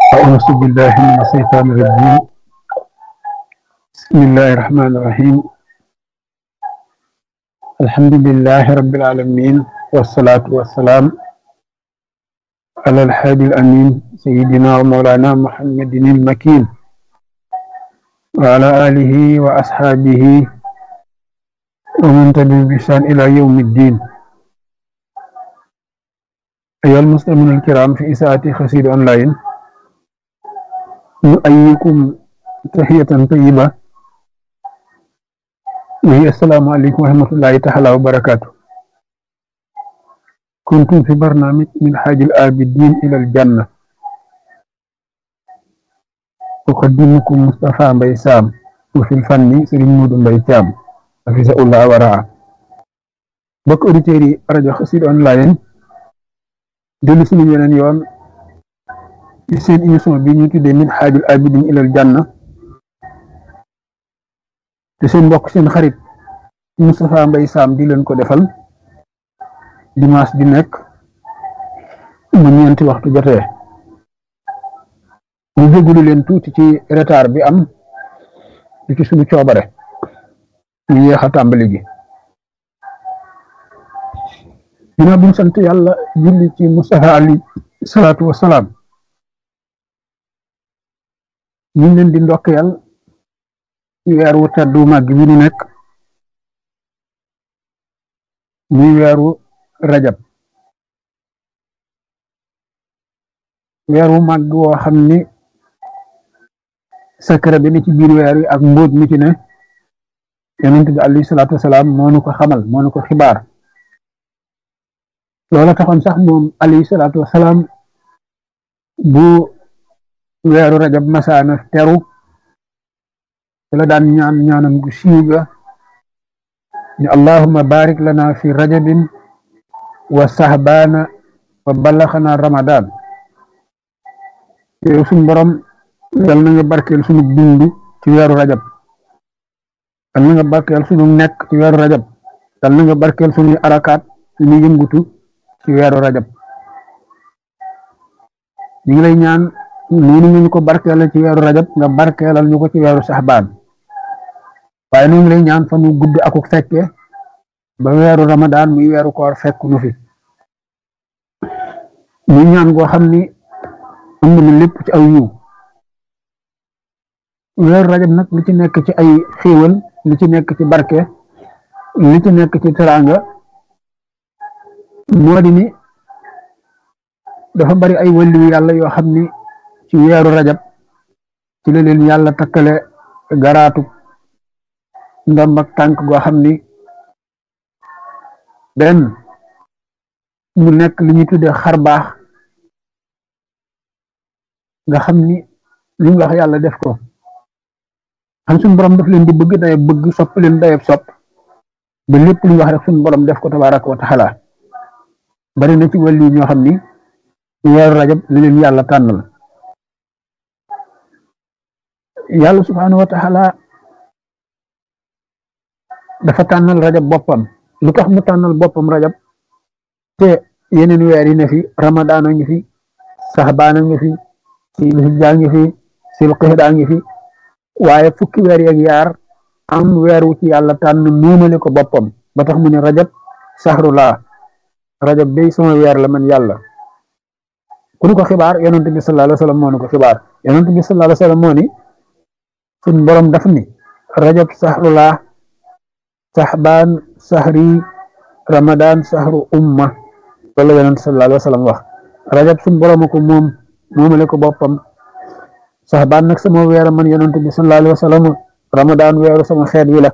أعوذ بالله من الشيطان الرجيم. بسم الله الرحمن الرحيم. الحمد لله رب العالمين، والصلاة والسلام على الحادي الأمين سيدنا ومولانا محمد المكين وعلى آله وأصحابه ومن تبعهم بإحسان إلى يوم الدين. أيها المسلمون الكرام، في إساءة خسير أونلاين نؤيكم تحية طيبة وهي السلام عليكم ورحمة الله تعالى وبركاته. كنتم في برنامج من حاج الآبدين إلى الجنة، أقدمكم مصطفى مباي سام، وفي الفن سيرين مودو مباي تيام حفظه الله ورعاه. bokk auditeurs yi rajo Xassida online dellu suñu yeneen yoon ci seen émission bi ñu tuddee min xaajul abidin ilal janna, te seen mbokk seen xarit Moustapha Mbaye Sam di leen ko defal dimanche di nekk mu ñeenti waxtu jotee. ñu jégalu leen tuuti ci retard bi am di ci suñu coobare ñu yéex a tàmbali gi. ginnaaw bi ñu sant yàlla julli ci Mustafa alayhi salaatu wasalaam, ñu ngi leen di ndokkeel ci weer wu teddu màgg bi ñu nekk muy weeru rajab, weer wu màgg woo xam ni secret bi ni ci biir weer wi ak mbóot mi ci ne yonent bi alayhi salaatu wasalaam moo nu ko xamal, moo nu ko xibaar. loola taxoon sax moom alayhi salaatu wasalaam bu weeru rajab masaana teru la daan ñaan ñaanam gu siiw ga ni allahumma barik lana fi rajabin wa sahbaana wa ballaxana ramadan. yow suñ borom yal na nga barkeel sunu dund ci weeru rajab, yal na nga barkeel sunu nekk ci weeru rajab, yal na nga barkeel sunuy arakaat suñuy yëngutu ci weeru rajab. ñu ngi lay ñaan noonu ñu ko barkeelal ci weeru rajab nga barkeelal ñu ko ci weeru saxbaan, waaye ñu ngi lay ñaan fa nu gudd akuk fekke ba weeru ramadaan muy weeru koor fekk nu fi. muy ñaan goo xam ni am na lépp ci aw yiw. weeru rajab nag li ci nekk ci ay xéewal, li ci nekk ci barke, li ci nekk ci teraanga moo di ni dafa bari ay wàllu yàlla yoo xam ni ci weeru rajab ci la leen yàlla takkale garaatu ndomb ak tànk goo xam ni benn mu nekk li ñuy tuddee xar baax, nga xam ni lu ñu wax yàlla def ko. xam suñu borom daf leen di bëgg dayab bëgg, sopp leen dayab sopp, ba lépp lu ñu wax rek suñu borom def ko tabaaraka wa taala. bari na ci wàllu ñoo xam ni weeru rajab li leen yàlla tànnal. yàlla subhaanahu wa taala dafa tànnal rajab boppam. lu tax mu tànnal boppam rajab te yeneen weer yi ne fi? ramadaan a ngi fi, saxbaan a ngi fi, silhijja ngi fi, silqixda ngi fi, waaye fukki weer yeeg yaar am weer wu ci yàlla tànn nuumale ko boppam ba tax mu ne rajab sahrullah, rajab day sama weer la man yàlla. ku nu ko xibaar yonent bi sallallahu alayhi wa sallam moo nu ko xibaar. yonent bi sallallahu alayhi wa sallam moo ni suñ borom daf ni rajab sahrullah, saxbaan sahri, ramadan sahru umma. loolu la yonent sallallahu alayhi wa sallam wax. rajab suñ borom ko moom moomale ko boppam, saxbaan nag sama weer man yonent bi sallallahu alayhi wa sallam, ramadan weeru sama xeet wi la.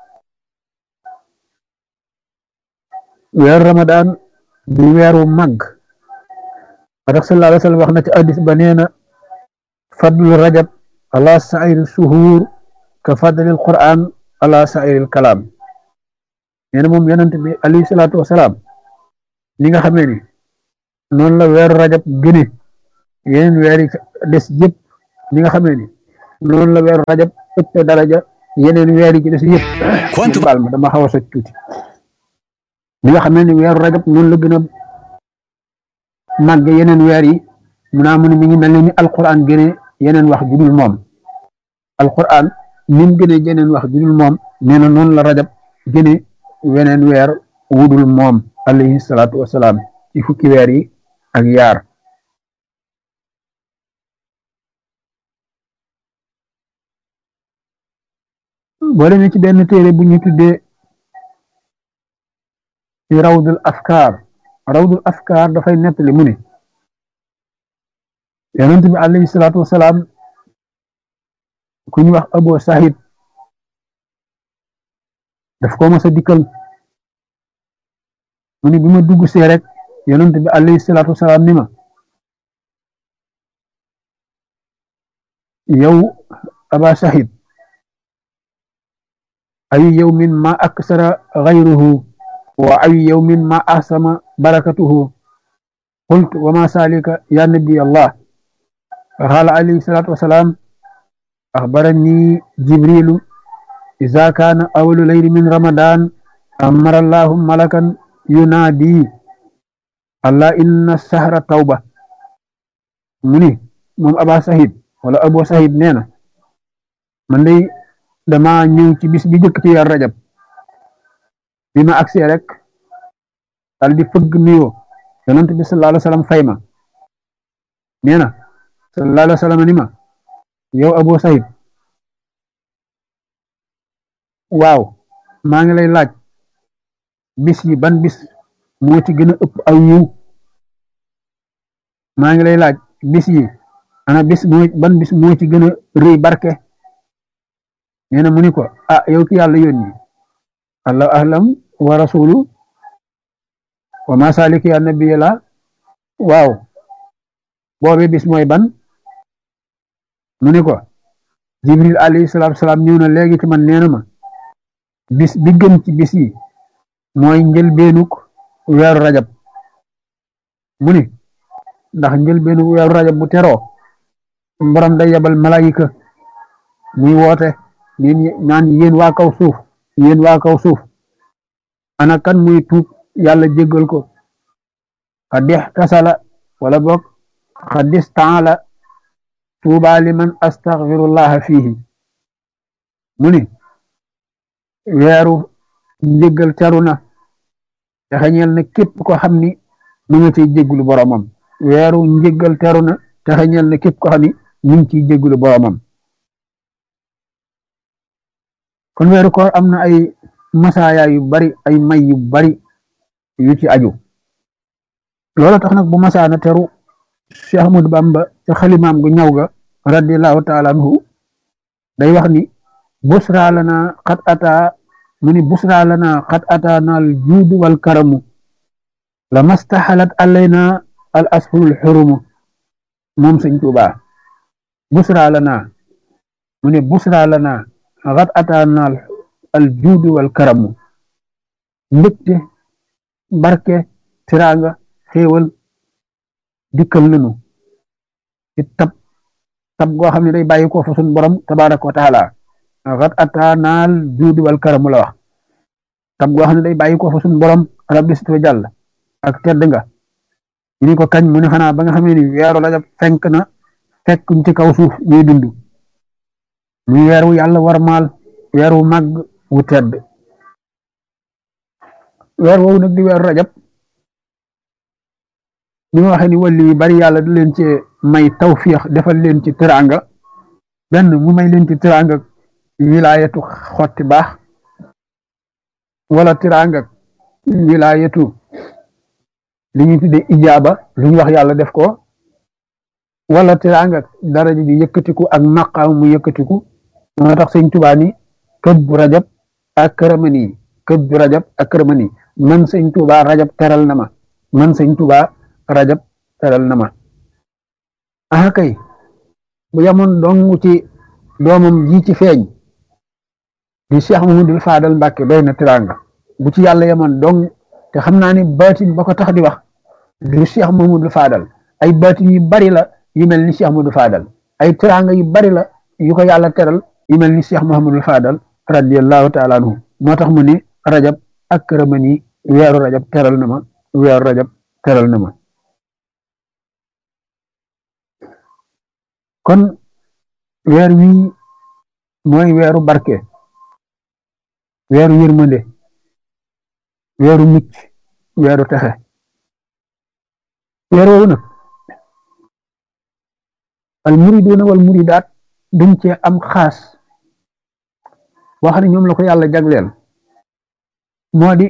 weeru ramadan di weeru màgg ba tax sallallahu alayhi wa sallam wax na ci hadis ba nee na fadlu rajab ala sairi suhuur ka fadlil quran ala sairil kalaam. nee na moom yonent bi alayhi salaatu wasalaam li nga xamee ni noonu la weeru rajab gëne yeneen weer yi des yëpp, li nga xamee ni noonu la weeru rajab ëpp daraja yeneen weer yi ci des yëpp. baal ma dama xaw a soj tuuti. li nga xamee ni weeru rajab noonu la gën a màgg yeneen weer yi, mu ne mi ngi mel ni alquran gëne yeneen wax ju dul moom alquran ni mu gëne yeneen wax ju dul moom nee na noonu la rajab gëne weneen weer wudul moom alayhi salaatu wasalaam ci fukki weer yi ak yaar boo demee ci benn téere bu ñu tuddee ci rawdul afkaar dafay nettali mu ne yonent bi alayhi salaatu wasalaam ku ñu wax Abu Sahid daf ko mos a dikkal mu ne bi ma dugg see rek yonent bi alayhi salaatu wasalaam ni ma yow Aba Sahid ay yawmin ma aksara ghayruhu wa ay yawmin ma ahsama barakatuhu qultu wa ma salika ya nabi Allah قال عليه الصلاة والسلام أخبرني جبريل إذا كان أول ليل من رمضان أمر الله ملكا ينادي الله إن السهر توبة مني مم أبا سعيد ولا أبو سعيد نينا من لي دما ñew ci bis bi jëk ci yar rajab bima aksi rek dal di feug nuyo yonent bi sallallahu alayhi wasallam fayma neena sallallahu alayhi wasallam ni ma yow Abu Saïd waaw maa ngi lay laaj bis yi ban bis moo ci gën a ëpp aw yiw maa ngi lay laaj bis yi ana bis moo ban bis moo ci gën a rëy barke nee na mu ni ko ah yow ki yàlla yónni allahu ahlam wa rasulu wa ma saliki ya nabiya la waaw boobe bis mooy ban mu ni ko jibril alayhi salaatu wasalaam ñëw na léegi ci man nee na ma bis bi gën ci bis yi mooy njëlbeenuk weeru rajab mu ni ndax njëlbeenuk weeru rajab bu teroo borom day yabal malaayika muy woote naan yéen waa kaw suuf ana kan muy tuub yàlla jéggal ko xadix tasala wala boog xadis taala tuuba liman astaghfirullah fihi mu ni weeru njéggal teru na te xañeel na képp ko xam ni mu nga ciy jéggulu boromam weeru njéggal teru na te xañeel na képp ko xam ni mu ngi ciy jéggulu boromam kon weeru koor am na ay masaaya yu bari ay may yu bari yu ci aju loolu tax nag bu masaana teru Cheikh Ahmadou Bamba ca xalimaam gu ñaw ga radiyallahu taala anhu day wax ni busra lana qad ata mu ni busra lana qad atana al juud wal karamu la mastahalat alayna al ashurul xurumu moom sëñ Tuubaa busra lana mu ni busra lana qad atana al juud wal karamu mbégte barke tiraanga xéewal dikkal nanu ci tab goo xam ne day bàyyi ko fa sun borom tabaraka wa taala xat ataanaal juudi wal karamu la wax tab goo xam ne day bàyyi ko fa sun borom rabbi sit wa jàll ak tedd nga ñu ni ko kañ mu ne xanaa ba nga xamee ni weeru rajab fenk na fekkuñ ci kaw suuf ñuy dund muy weer wu yàlla warmaal weer wu màgg wu tedd weer woowu nag di weeru rajab ni ma waxee ni wàllu yu bari yàlla da leen ci may tawfiix defal leen ci teraanga benn mu may leen ci teraanga wilaayatu xotti baax wala teraanga wilaayatu li ñuy tuddee ijaaba lu ñu wax yàlla def ko wala teraanga daraja ji yëkkatiku ak maqaam mu yëkkatiku moo tax sëñ Tuubaa ni këb bu rajab ak këramani man sëñ Tuubaa rajab teral na ma man sëñ Tuubaa rajab teral na ma aha kay bu yamoon dong ci doomam ji ci feeñ di Cheikh Mamadou Fadal Mbàkke doy na teraanga bu ci yàlla yamoon dong te xam naa ni baatin ba ko tax di wax du Cheikh Mamadou Fadal ay baatin yu bari la yu mel ni Cheikh Mamadou Fadal ay teraanga yu bari la yu ko yàlla teral yu mel ni Cheikh Mamadou Fadal radiyallahu taala anhu moo tax mu ni rajab ak këramani weeru rajab teral na ma weeru rajab teral na ma kon weer wi mooy weeru barke, weeru yërmande, weeru mucc, weeru texe. weer woowu nag al muriduuna wal muridaat dañ cee am xaas wax ne ñoom la ko yàlla jagleel, moo di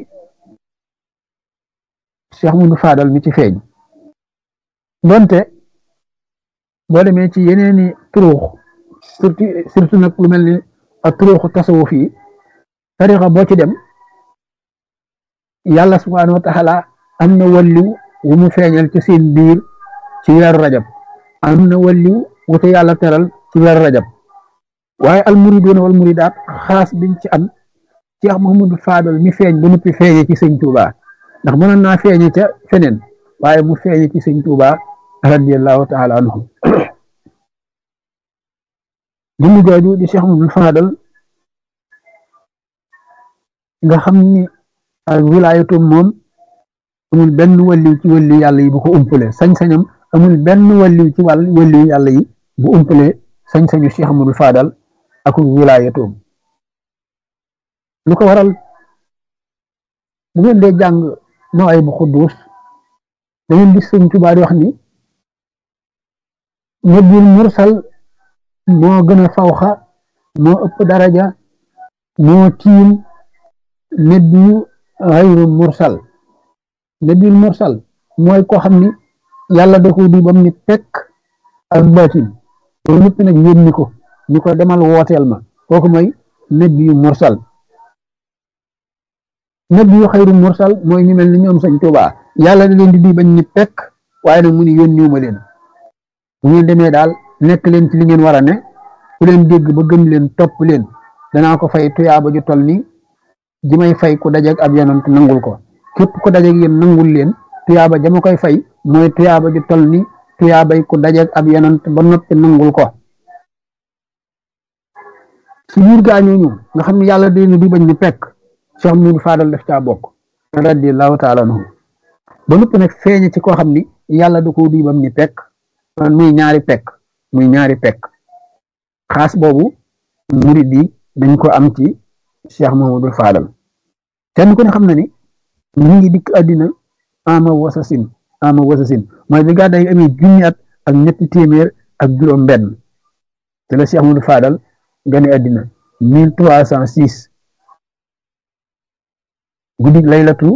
Cheikh Moudou Fadal mi ci feeñ. donte boo demee ci yeneeni turuux surtout nag lu mel ni ak turuuxu tasawuf yi tarixa boo ci dem yàlla subhaanahu wa taala am na walliw wu mu feeñal ci seen biir ci weeru rajab, am na walliw wu te yàlla teral ci weeru rajab. waaye al muriduuna wal muridaat xaas biñ ci am Cheikh Mouhamadou Fadal mi feeñ ba noppi feeñe ci sëñ Touba, ndax mënoon naa feeñe ca feneen waaye mu feeñe ci sëñ Touba radiyallahu taala anhu. jëmm jooju di Cheikh Mouhamadou Fadal nga xam ni ak wilaayatu moom amul benn walliw ci walliw yàlla yi bu ko umpale, sañ-sañam amul benn walliw ci walliw yàlla yi bu umpale sañ-sañu Cheikh Mouhamadou Fadal ak wilaayatoom. lu ko waral bu ngeen dee jàng nooy bu xudduus da ngeen gis sëñ Tuubaa di wax ni nabil mursal moo gën a fawxa, moo ëpp daraja, moo tiim nabiyu xayru mursal. nabil mursal mooy koo xam ni yàlla da ko di bam ni tekk ak baatin loolu ñëpp nag yónni ko ni ko demal wooteel ma, kooku mooy nabiyu mursal. nabiyu xayru mursal mooy ñu mel ni ñoom sëñ Tuubaa yàlla da leen di bañ ni tekk waaye nag mu ni yónniwuma leen, bu ngeen demee daal nekk leen ci li ngeen war a ne, ku leen dégg ba gëm leen topp leen danaa ko fay tuyaaba ju toll ni ji may fay ku dajeeg ab yonent nangul ko. képp ku dajeeg yéen nangul leen tuyaaba jama koy fay mooy tuyaaba ju toll ni tuyaabay ku dajeeg ab yonent ba noppi nangul ko. ci biir gaañooñu nga xam ne yàlla da leen di bañ ni pekk Cheikh Moudou Fadal def caa bokk radiyallahu taala anhu ba noppi nag feeñe ci koo xam ni yàlla da ko di bam ni pekk muy ñaari pekk xaas boobu murid yi dañ ko am ci Cheikh Mouhamadou Fadal. kenn ku ne xam na ni mu ngi dikk àddina ama wasasin mooy bi gàddaay yi amee junni at ak ñetti téeméer ak juróom benn te la Cheikh Mouhamadou Fadal gane àddina 1306 guddik laylatu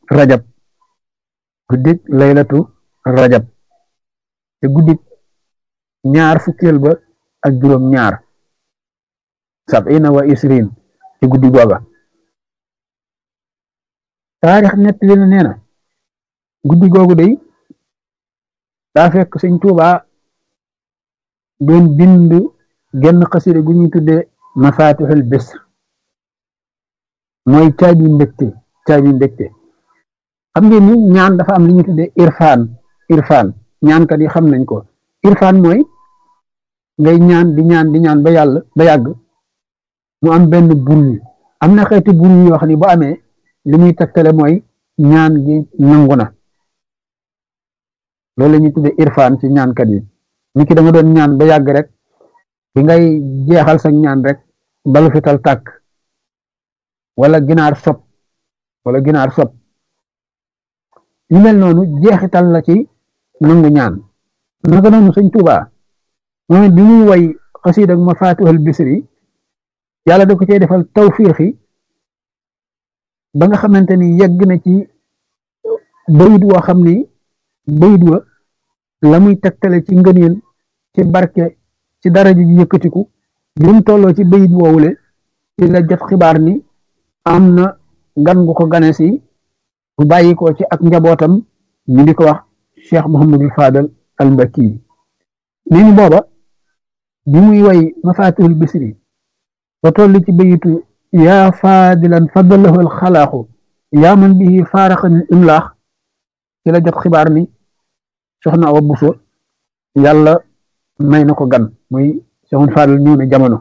rajab te guddik ñaar fukkeel ba ak juróom ñaar sab'ina wa isrin ci guddi googa. taarix nettali na nee na guddi googu day daa fekk sëñ Tuubaa doon bind genn xasida gu ñuy tudde mafatihul bisr, mooy caabi mbégte. xam ngeen ni ñaan dafa am li ñuy tudde irfan ñaankat yi xam nañ ko. irfan mooy ngay ñaan di ñaan ba yàgg mu am benn bruit, am na xeeti bruit yoo xam ne bu amee li muy tegtale mooy ñaan gi nangu na. loolu la ñuy tudde irfan ci ñaankat yi. ni ki da nga doon ñaan ba yàgg rek bi ngay jeexal sa ñaan rek balu fital tàkk wala ginaar sob yu mel noonu jeexital la ci nangu ñaan. naka noonu sëñ Tuubaa moom bi muy way xasiida ak Mafatihul Bisri yàlla da ko cee defal tawfiixi ba nga xamante ni yegg na ci bayit woo xam ni bayit wa la muy tegtale ci ngëneel, ci barke, ci daraja ji yëkkatiku bi mu tolloo ci bayit woowule ci la jot xibaar ni am na gan gu ko gane si bu bàyyi ko ci ak njabootam ñu di ko wax Cheikh Mouhamadou Fadal al Mbakki. nee ni booba bi muy way Mafatihul Bisri ba toll ci bayitu yaa faadilan fadalahu al xalaaxu yaa man bihi faaraxani imlaax ci la jot xibaar ni soxna Awa Buso yàlla may na ko gan, muy Cheikh Fadal ñëw na jamono.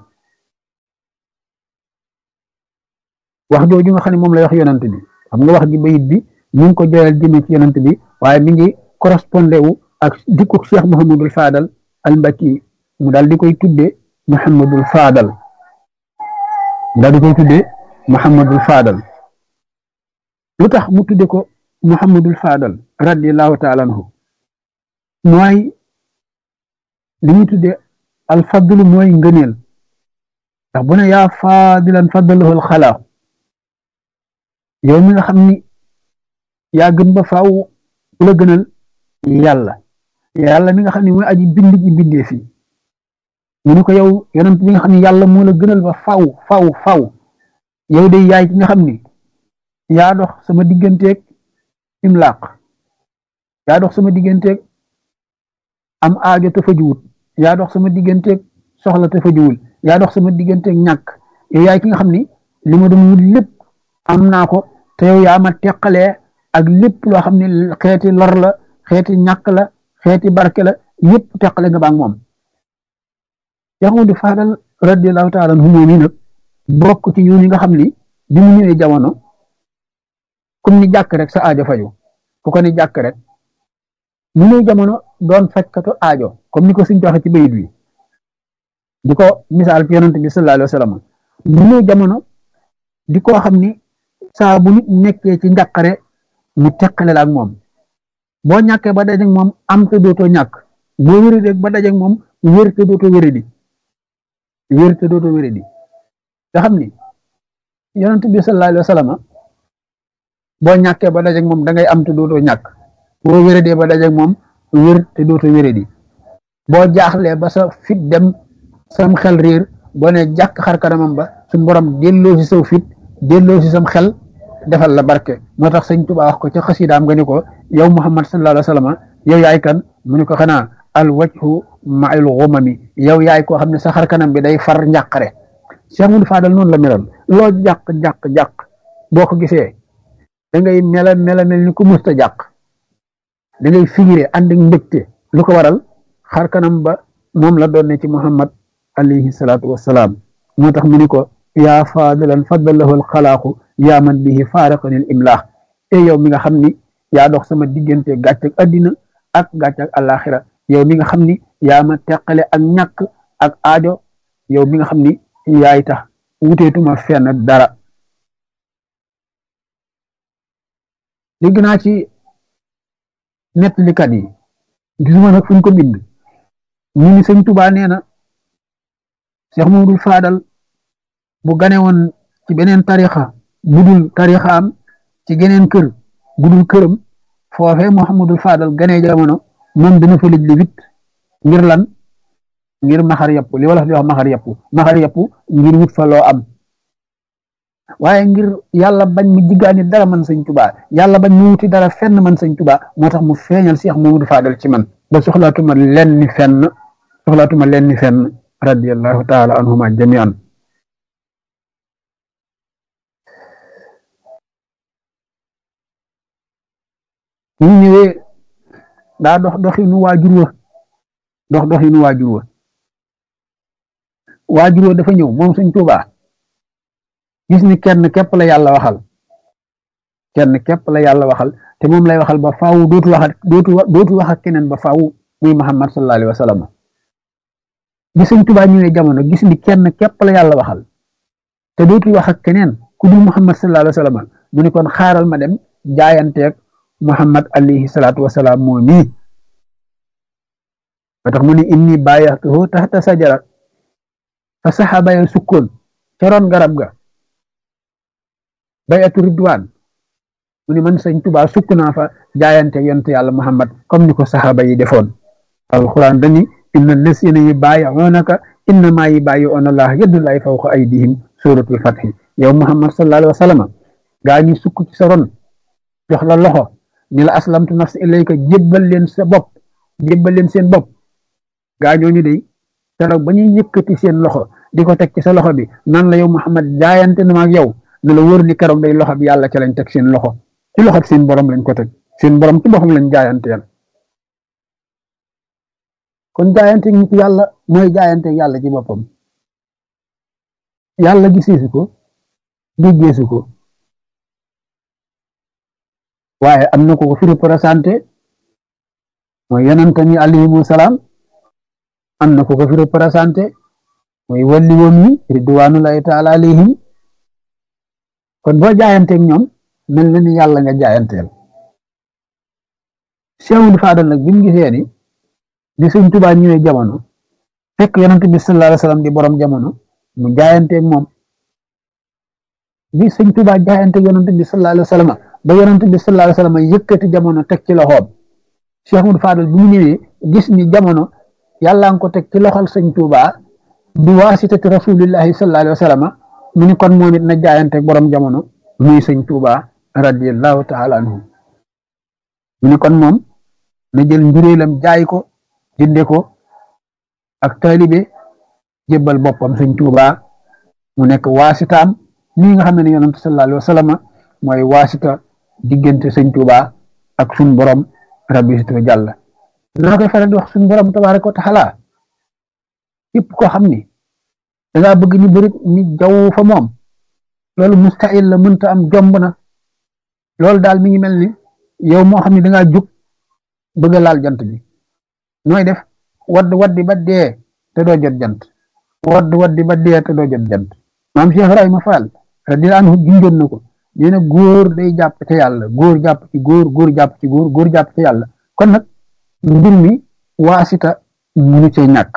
wax jooju nga xam ne moom lay wax yonent bi, xam nga wax ji bayit bi ñu ngi ko joyal jëme ci yonent bi waaye mi ngi correspondé wu ak dikku Cheikh Mouhamadou Fadal al Mbakki mu daal di koy tuddee Muhammadul Faadal mu daal di koy tuddee Muhammadul Faadal lu tax mu tudde ko Muhammadul Faadal radiyallahu taala anhu mooy li ñuy tuddee alfadlu mooy ngëneel ndax bu ne yaa faadilan faddalahu alxalaa yow mi nga xam ni yaa gën ba faaw ku la gënal yàlla mi nga xam ne mooy aji bind ji bindee fi mu ne ko yow yonent bi nga xam ne yàlla moo la gënal ba faw yow de yaay ki nga xam ni yaa dox sama digganteeg imlaaq yaa dox sama digganteeg am aajo te fajuwut yaa dox sama digganteeg soxla te fajuwul yaa dox sama digganteeg ñàkk yow yaay ki nga xam ni li ma doon wut lépp am naa ko te yow yaa ma teqalee ak lépp loo xam ne xeeti lor la xeeti ñàkk la xeeti barke la yépp teqale nga baag moom Yaxudu Faadal radiyallahu taala anhu moom yi nag bokk ci yoon yi nga xam ni bi mu ñëwee jamono comme ni jàkk rek sa aajo faju ku ko ni jàkk rek mu ñëw jamono doon fajkatu aajo comme ni ko suñ joxe ci bayit wi di ko misaal ci yonent bi sallallahu alayhi wa sallam mu ñëw jamono di koo xam ni saa bu nit nekkee ci njàqare mu teqale la ak moom boo ñàkkee ba dajeeg moom am te dootoo ñàkk boo wéradee ba dajeeg moom wér te dootoo wéradi nga xam ni yonent bi sallallahu alayhi wa sallam boo ñàkkee ba dajeeg moom da ngay am te dootoo ñàkk boo wéradee ba dajeeg moom wér te dootoo wéradi boo jaaxlee ba sa fit dem sam xel riir boo ne jàkk xar kanamam ba suñu borom delloo si saw fit delloo si sam xel defal la barke moo tax sëñ Tuubaa wax ko ca xasidaam nga ni ko yow Muhammad sallallahu alayhi wa sallam yow yaay kan mu ni ko xanaa al wajhu ma'al ghumami yow yaay koo xam ne sa xar kanam bi day far njàqare Cheikh Modou Fadal noonu la meloon loo jàq boo ko gisee da ngay mel ni ku musta jàq da ngay figuré ànd ak mbégte lu ko waral xar kanam ba moom la doon ne ci Muhammad alayhi salaatu wassalaam moo tax mu ni ko yaa faadilan faddalahu alxalaaqu yaa man bihi faaraqani al imlaax e yow mi nga xam ni yaa dox sama diggante gàcc ak addina ak gàcc ak alaxira yow mi nga xam ni yaa ma teqale ak ñàkk ak aajo yow mi nga xam ni yaay tax wuteetuma fenn dara dégg naa ci nettalikat yi gisuma nag fuñ ko bind ñu ni sëñ Tuubaa nee na Cheikh Modou Fadal bu gane woon ci beneen tarixa budul tarixaam ci geneen kër budul këram foofee Mouhamadul Fadal ganee jamono moom dina fa lëj li wit ngir lan ngir maxar yàpp li wala di wax maxar yàpp ngir wut fa loo am waaye ngir yàlla bañ mu jiggaani dara man sëñ Tuubaa yàlla bañ mu wuti dara fenn man sëñ Tuubaa moo tax mu feeñal Cheikh Modou Fadal ci man ba soxlaatuma lenn fenn radiyallahu taala anhuma jamian ñu ñëwee daa doxinu waajur wa dafa ñëw moom sëñ Tuubaa gis ni kenn képp la yàlla waxal te moom lay waxal ba faaw dootu wax ak keneen ba faaw muy Muhammad sallallahu alayhi wa sallam bi sëñ Tuubaa ñëwee jamono gis ni kenn képp la yàlla waxal te dootu wax ak keneen ku dul Muhammad sallallahu alayhi wa sallam mu ni kon xaaral ma dem jaayanteeg Muhammad alayhi salaatu wasalaam moo nii ba tax mu ni inni baayaxtuhu taxta sajara fa saxaaba ya sukkoon ca ron garab ga bayatu ridwaan mu ni man sëñ Tuubaa sukk naa fa jaayante yonent yàlla Muhammad comme ni ko saxaaba yi defoon alquran dani inna lasina yubaayi'uunaka innamaa yubaayi'uuna Allaha yadullaahi fawqa aydihim suratul fathi yow Muhammad sallallahu alayhi wa sallam gaa ñi sukk ci sa ron jox la loxo ni la aslamtu nafsi ilayka jébbal leen seen bopp gaa ñooñu de keroog ba ñuy yëkkati seen loxo di ko teg ci sa loxo bi nan la yow Muhammad jaayante na ma ak yow ne la wóor ni keroog day loxo bi yàlla ca lañ teg seen loxo ci loxo bi seen borom lañ ko teg seen borom ci boppam lañ jaayanteel kon jaayante nit yàlla mooy jaayante yàlla ci boppam yàlla giseesu ko déggeesu ko waaye am na ko fi représenté mooy yonent yi alayhimu salaam am na ko ko fi représenté mooy walli woon yi ridwanullahi taala alayhim kon boo jaayanteeg ñoom mel na ni yàlla nga jaayanteel Cheikhul Fadal nag bi mu gisee ni bi sëñ Tuubaa ñëwee jamono fekk yonent bi sallallahu alayhi wa sallam di borom jamono mu jaayanteeg moom bi sëñ Tuubaa jaayanteeg yonent bi sallallahu alayhi wa sallam ba yonent bi sallallahu alayhi wa sallam yëkkati jamono teg ci loxoom Cheikhul Fadal bi mu ñëwee gis ni jamono yàlla nga ko teg ci loxol sëñ Tuubaa bi waasitati rasulillahi sallallahu alayhi wa sallam mu ni kon moom it na jaayanteeg borom jamono muy sëñ Tuubaa radiyallahu taala anhu mu ni kon moom na jël njuréelam jaay ko jënde ko ak taalibe jébbal boppam sëñ Tuubaa mu nekk waasitaam nii nga xam ne yonent sallallahu alayhi wa sallam mooy waasita diggante sëñ Tuubaa ak suñ borom rabbi situ jàlla naa koy faral di wax suñ borom tabaaraka wa taala képp koo xam ni dangaa bëgg ñu bëri ni jaww fa moom loolu mustahil la mënta am jomb na loolu daal mi ngi mel ni yow moo xam ne dangaa jug bëgg a laal jant bi nooy def waddi ba dee te doo jot jant waddi ba dee te doo jot jant maam Cheikh Ibrahima Fall radiyallahu anhu junjoon na ko nee na góor day jàpp ca yàlla góor jàpp ci góor jàpp ci góor jàpp ci yàlla kon nag mbir mi waasita munu cee ñàkk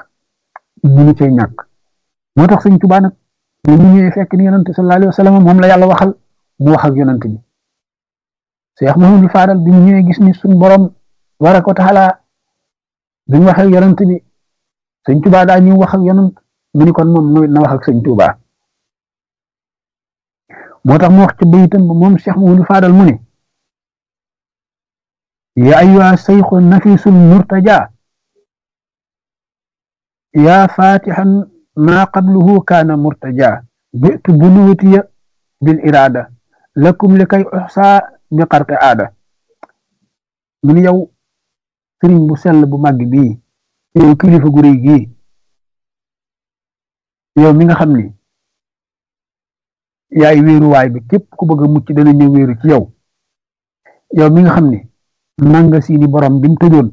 moo tax sëñ Tuubaa nag ñu ñëwee fekk ni yonent sallallahu alayhi wa sallam moom la yàlla waxal mu wax ak yonent bi Cheikh Mouhamadou Fadal bi mu ñëwee gis ni suñ borom tabaaraka wa taala bi mu wax ak yonent bi sëñ Tuubaa daa ñëw wax ak yonent mu ni kon moom na wax ak sëñ Tuubaa moo tax mu wax ci bayitam ba moom Cheikh Mouhamadou Fadal mu ne ya ayyuha sayxu nafisul murtaja ya fatihan ma qabluhu kaana murtaja bitu bunuwatiya bil irada lakum li kay uxsa bi xarqi aada mu ni yow sëriñ bu sell bu màgg bii yow kilifa gu réy gii yow mi nga xam ni yaay wéeruwaay bi képp ku bëgg a mucc dana ñëw wéeru ci yow yow mi nga xam ni nanga siini borom bi mu tëjoon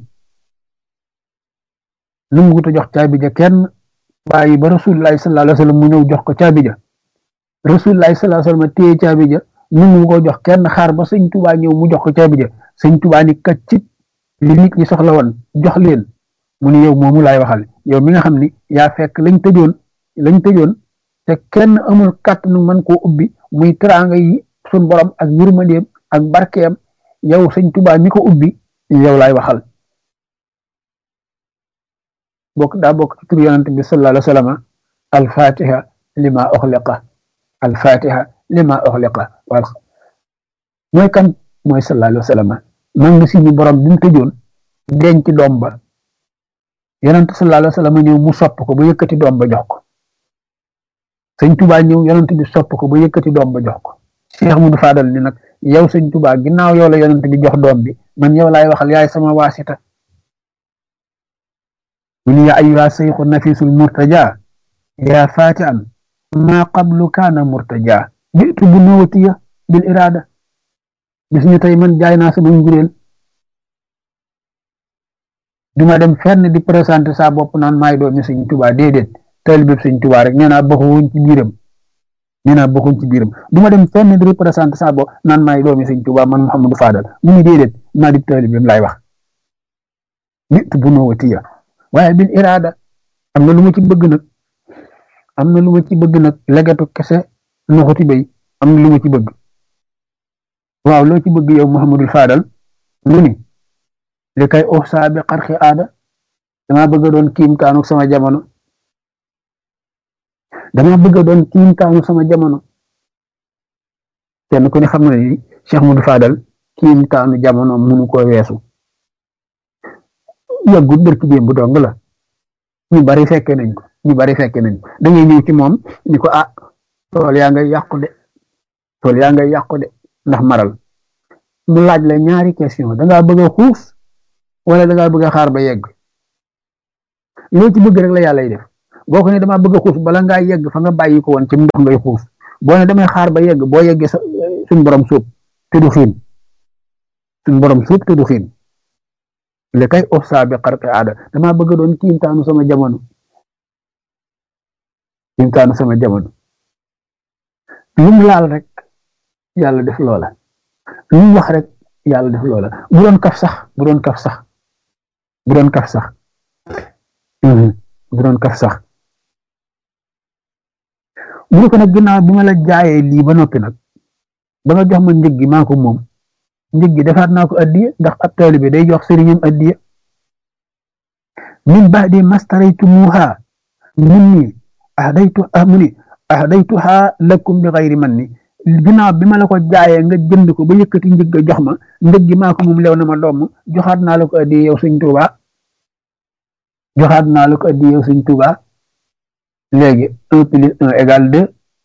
lu mu ko jox caabi ja kenn bàyyi ba rasulullahi sallallahu alayhi wa sallam mu ñëw jox ko caabi ja rasulullahi sallallahu alayhi wa sallam téye caabi ja nu mu ko jox kenn xaar ba sëñ Tuubaa ñëw mu jox ko caabi ja sëñ Tuubaa ni kaccit li nit ñi soxla woon jox leen mu ni yow moomu laay waxal yow mi nga xam ni yaa fekk lañ tëjoon te kenn amul kàttanu mën koo ubbi muy teraanga yi sun borom ak yërmandeem ak barkeem yow sëñ Tuubaa mi ko ubbi yow laay waxal daa bokk ci tur yonent bi sallallahu alayhi wa sallam al-fatiha lima uxliqa wal mooy kan mooy sallallahu alayhi wa sallam man nga si ni borom bi mu tëjoon denc doom ba yonent sallallahu alayhi wa sallam ñëw mu sopp ko ba yëkkati doom ba jox ko sëñ Tuubaa ñëw yonent bi sopp ko ba yëkkati doom ba jox ko Cheikh Modou Fadal ni nag yow sëñ Tuubaa ginnaaw yow la yonent bi jox doom bi man yow laay waxal yaay sama waasita mu ni ya ayyuha sayxu nafisul murtaja ya fatihan ma qablu kaana murtaja bitu bu nuwatiya bil irada bis ñu tey man jaay naa sama nguréel duma dem fenn di présenté sa bopp naan maay doomi sëñ Tuubaa déedéet taalibe sëñ Tuubaa rek nee naa bokkuñ ci biiram duma dem fenn di représenté sa bopp naan maay doomi sëñ Tuubaa man Mouhamadou Fadal mu ni déedéet maa di taalibeem laay wax bitu bu nuwatiya waaye bil irada am na lu ma ci bëgg nag legetu kese noxuti bay am na lu ma ci bëgg waaw loo ci bëgg yow Mouhamadou Fadal mu ni li kay uxsa bi xarqi aada dama bëgg a doon kiimtaanu sama jamono kenn ku ne xam na ni Cheikh Modou Fadal kiimtaanu jamono munu ko weesu yàggut bërki démb bu dong la ñu bari fekke nañ ko da ngay ñëw ci moom ni ko tool yaa ngay yàqu de ndax maral mu laaj la ñaari question dangaa bëgg a xuus wala dangaa bëgg a xaar ba yegg loo ci bëgg rek la yàlla def boo ko ne damaa bëgg a xuus bala ngaa yegg fa nga bàyyi ko woon ci ndox ngay xuus boo ne damay xaar ba yegg boo yeggee suñ borom suub te du xiin li kay ofsa bi xarqi aada damaa bëgg doon kiimtaanu sama jamono kiimtaanu sama jamono lu mu laal rek yàlla def loola lu mu wax rek yàlla def loola bu doon kaf sax bu doon kaf sax bu doon kaf sax bu doon kaf sax mu ne ko nag ginnaaw bi ma la jaayee lii ba noppi nag ba nga jox ma njëg gi maa ko moom njëg gi defaat naa ko addiya ndax ab taalibe day jox sëriñam addiya min ba'di mastaraytumuha minni ahdaytuha lakum bi ghayri manni ginnaaw bi ma la ko jaayee nga jënd ko ba yëkkati njëg ga jox ma njëg gi maa ko moom lew na ma doom joxaat naa la ko addiya yow Sëñ Tuubaa joxaat naa la ko addiya yow Sëñ Tuubaa léegi 1 plus 1 égale 2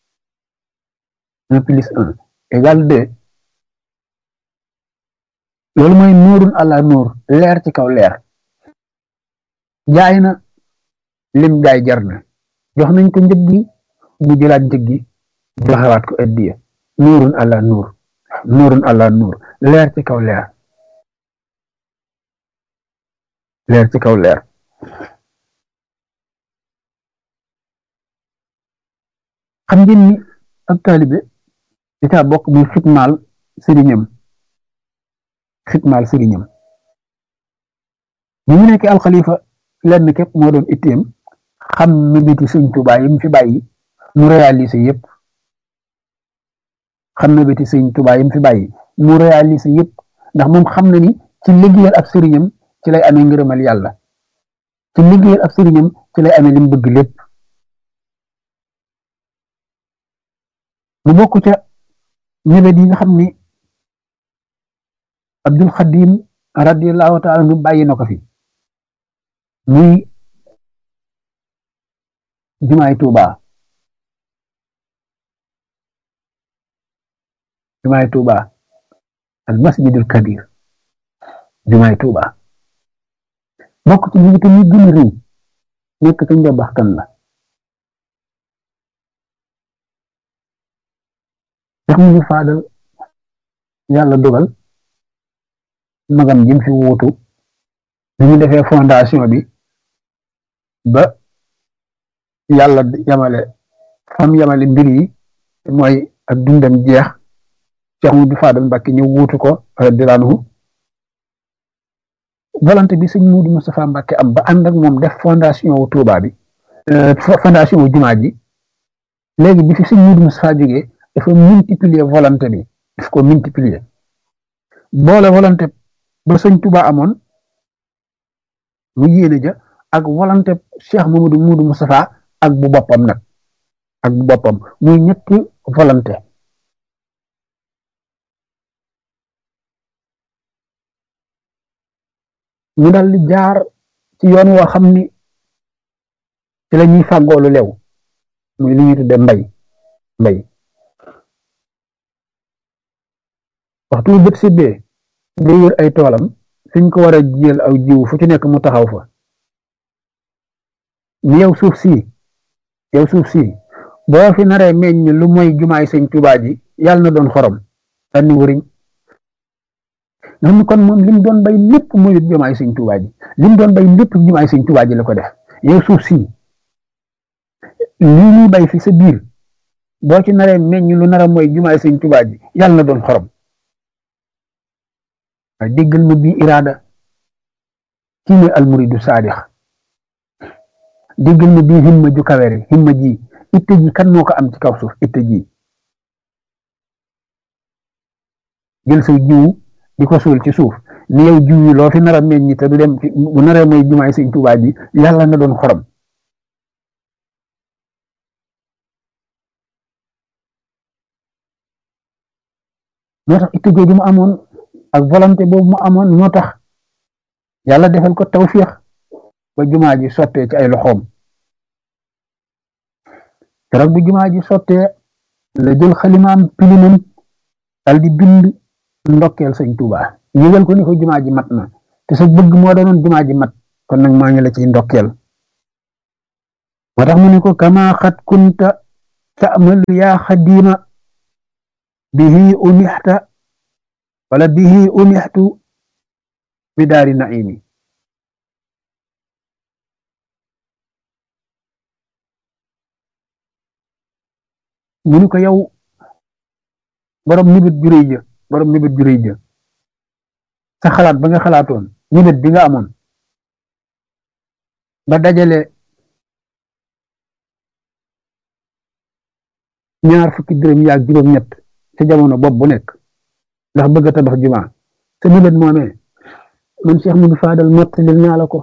1 plus 1 égale 2 loolu mooy nuurun ala nuur leer ci kaw leer jaay na lim jaay jar na jox nañ ko njëg gi mu jëlaat njëg gi joxewaat ko addiya nuurun ala nuur nuurun ala nuur leer ci kaw leer leer ci kaw leer xam ngeen ni ak taalibe di caa bokk muy xitmaal sëriñam bi mu nekkee alxalifa lenn képp moo doon itteem xam ni biti Sëñ Tuubaa yi mu fi bàyyi mu réalisé yëpp xam na biti Sëñ Tuubaa yi mu fi bàyyi mu réalisé yëpp ndax moom xam na ni ci liggéeyal ab sëriñam ci lay amee ngërëmal yàlla ci liggéeyal ab sëriñam ci lay amee li mu bëgg lépp mu bokk ca ñëbet yi nga xam ni Abdul Xadim radiyallahu taala anhu bàyyi na ko fi muy jumaay Tuuba al masjidul kabir jumaay Tuuba bokk ci ñi tam ñu gën a rëy nekk ca njabaxtan la sax mu faadal yàlla dogal magam jëm fi wuutu bi ñu defee fondation bi ba yàlla yamale mbir yi mooy ak dundam jeex Cheikh Modou Fadal Mbacke ñu wuutu ko radiyallahu anhu volonté bi sëñ Modou Moustapha Mbacke am ba ànd ak moom def fondation wu Touba bi fondation wu jumaa ji léegi bi fi sëñ Modou Moustapha jógee dafa multiplier volonté bi daf ko multiplier boole volonté ba sëñ Touba amoon mu yéene ja ak volonté Cheikh Modou Moustapha ak bu boppam nag ak bu boppam muy ñetti volonté ñu dal di jaar ci yoon woo xam ni ci la ñuy fàggoolu lew muy li ñuy tudde mbay waxtu bët si bee day wër ay toolam fiñ ko war a jiyal aw jiw fu ci nekk mu taxaw fa ni yow suuf si boo fi naree meññ lu mooy jumaay Sëñ Tuubaa ji yàlla na doon xorom tànni wëriñ nga xam ne kon moom lim doon bay lépp muy jumaay Sëñ Tuubaa ji lim doon bay lépp jumaay Sëñ Tuubaa ji la ko def yow suuf si lii ñuy bay fi sa biir boo ci naree meññ lu nara mooy jumaay Sëñ Tuubaa ji yàlla na doon xorom waaye déggal ma bii iraada kii mooy almuridu saadix déggal ma bii himma ju kawere himma ji itte ji kan moo ko am ci kaw suuf itte ji jël sa jiw di ko suul ci suuf ni yow jiw yi loo fi nar a meññ te du dem bu naree mooy jumaay Sëñ Tuubaa ji yàlla na doon xorom moo tax itte jooju mu amoon ak volonté boobu mu amoon moo tax yàlla defal ko tawfiix ba jumaa ji sottee ci ay loxoom keroog bu jumaa ji sottee la jël xalimaam pilimam dal di bind ndokkeel Sëñ Tuubaa yëgal ko ni ko jumaa ji mat na te sa bëgg moo doonoon jumaa ji mat kon nag maa ngi la ciy ndokkeel moo tax mu ne ko kama xat kunta ta'mal yaa xadima bihi unixta wala bihi unixtu bi daari naimi mu ni ko yow borom mébét ju rëy ja borom mébét ju rëy ja sa xalaat ba nga xalaatoon mébét bi nga amoon ba dajale ñaar fukki dërëm yaag juróom-ñett ca jamono bopp bu nekk ndax bëgg a tabax jumaa sa mébét moomee man Cheikh Modou Fadal mottalil naa la ko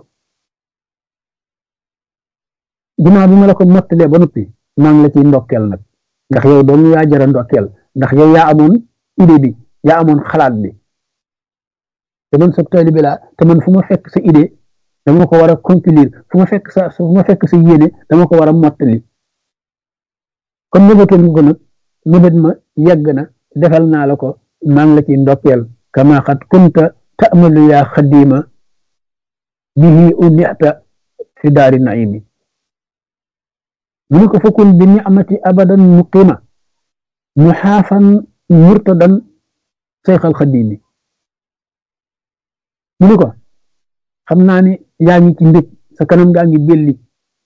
jumaa bi ma la ko mottalee ba noppi maa ngi la ciy ndokkeel nag ndax yow doomu yaa jara ndokkeel ndax yow yaa amoon idée bi yaa amoon xalaat bi te man sa taalibe laa te man fu ma fekk sa idée dama ko war a conclure fu ma fekk sa yéene dama ko war a mottali kon mébétoon nga ko nag mébét ma yegg na defal naa la ko maa ngi la ciy ndokkeel kama xat kunta ta'malu yaa xadima bihi unixta fi daari naimi mu ni ko fakun bi ni'mati abadan muqima muxaafan murtadan seyxal xadimi mu ni ko xam naa ni yaa ngi ci mbég sa kanam gaa ngi belli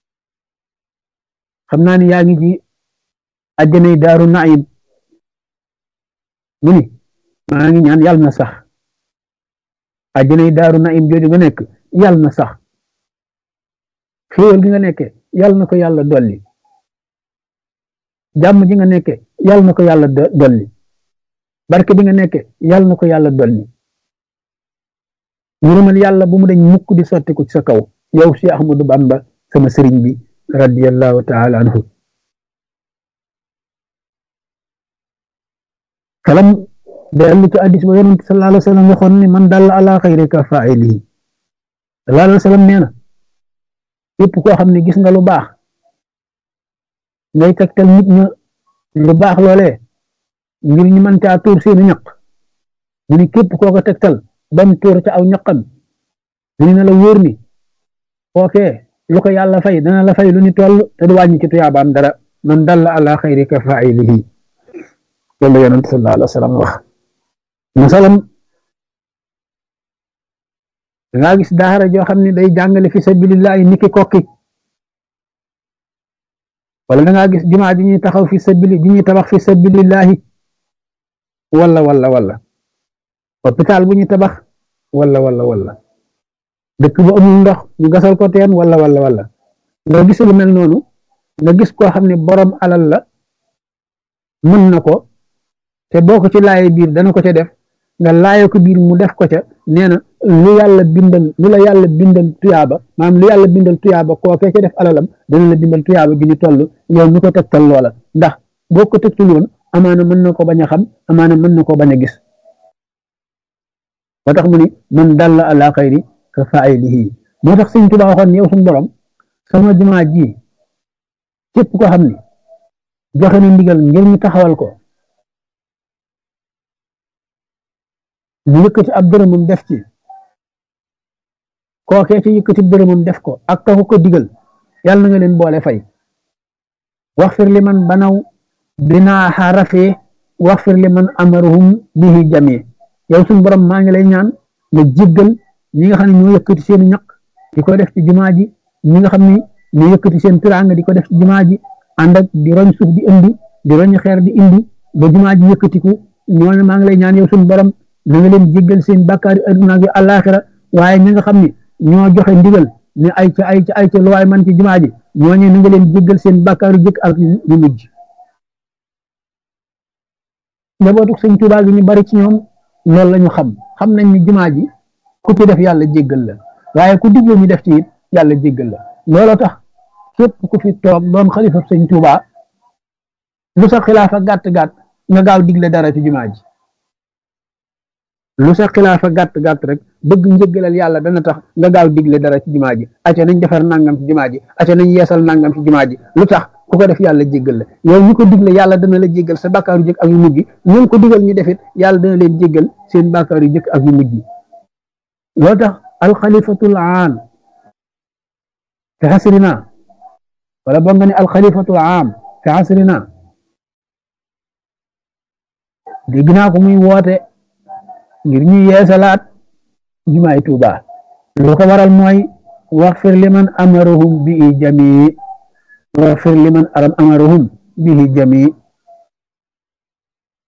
xam naa ni yaa ngi ci àjjanay daaru naim mu ni maa ngi ñaan yàlla na sax àjjanay daaru naim jooju nga nekk yàlla na sax xéewal gi nga nekke yàlla na ko yàlla dolli jàmm ji nga nekke yàlla na ko yàlla dolli barke bi nga nekke yàlla na ko yàlla dolli ngërëmal yàlla bu mu dañ mukk di sotti ko ci sa kaw yow si Ahmadu Bamba sama sëriñ bi radiyallahu taala anhu kalam dellu ci hadis ba yonent sallallahu alayhi wa sallam waxoon ni man dalla ala xayri ka faa'ilihi sallallahu alayhi wa sallam nee na képp koo xam ne gis nga lu baax ngay tegtal nit ña lu baax loolee ngir ñu mën caa tuur seeni ñaq mu ni képp koo ko tegtal bam tuur ca aw ñaqam dina la wóor ni foofee lu ko yàlla fay dana la fay lu ni toll te du wàññi ci tuyaabaam dara man dalla ala xayri ka faa'ilihi loolu yonent sallallahu alayhi wa sallam wax masalam dangaa gis daara joo xam ne day jàngale fi sabilillahi niki kokki wala dangaa gis jumaa ji ñuy taxaw fi sabili ji ñuy tabax fi sabilillahi wala hôpital bu ñuy tabax wala dëkk ba amul ndox ñu gasal ko teen wala nga gis lu mel noonu nga gis koo xam ne borom alal la mën na ko te boo ko ci laaye biir dana ko ca def nga laaye ko biir mu def ko ca nee na lu la yàlla bindal tuyaaba maanaam lu yàlla bindal tuyaaba kookee ca def alalam dana la bindal tuyaaba gi ni toll yow mi ko tegtal loola ndax boo ko tegtul woon amaana mën na ko bañ a xam amaana mën na ko bañ a gis ba tax mu ni man dalla ala xayri ka faa'ilihi moo tax Sëñ Tuubaa waxoon yow suñu borom sama jumaa ji képp ko xam ni joxe na ndigal ngir ñu taxawal ko mu yëkkati ab dërëmam def ci kookee ci yëkkati dërëmam def ko ak taxu ko digal yàlla na nga leen boole fay waxfir li man banaw binaaha rafee waxfir li man amaruhum bihi jamee yow suñu borom maa ngi lay ñaan nga jéggal ñi nga xam ne ñoo yëkkati seen ñaq di ko def ci jumaa ji ñi nga xam ne ñoo yëkkati seen tiraanga di ko def ci jumaa ji ànd ak di roñ suuf di indi di roñ xeer di indi ba jumaa ji yëkkatiku ñooñu maa ngi lay ñaan yow suñu borom na nga leen jéggal seen bàkkaari adduna ak àllaaxira waaye ñi nga xam ne ñoo joxe ndigal ne ay ca lu waay man ci jumaa ji ñooñu na nga leen jéggal seen bàkkaaru jëkk ak yu mujj njabootu Sëñ Tuubaa gi ñu bari ci ñoom loolu la ñu xam nañ ni jumaa ji ku ci def yàlla jéggal la waaye ku digle ñu def ci it yàlla jéggal la looloo tax képp ku fi toog doon xalifa Sëñ Tuubaa lu sa xilaafa gàtt-gàtt nga gaaw digle dara ci jumaa ji lu sa xilaafa gàtt-gàtt rek bëgg njëggalal yàlla dana tax nga gaaw digle dara ci jumaa ji aca nañ defar nangam ci jumaa ji aca nañ yeesal nangam ci jumaa ji lu tax ku ko def yàlla jéggal la yow ñu ko digle yàlla dana la jéggal sa bàkkaaru jëkk ak yu mujj ñu ko digal ñu defit yàlla dana leen jéggal seen bàkkaaru jëkk ak yu mujj loo tax alxalifatul aam fi xasrina wala boo nga ne alxalifatul aam fi xasrina dégg naa ko muy woote ngir ñu yeesalaat jumaay Tuuba lu ko waral mooy waxfir liman amaruhum bihi jamii waxfir liman amaruhum bihi jamii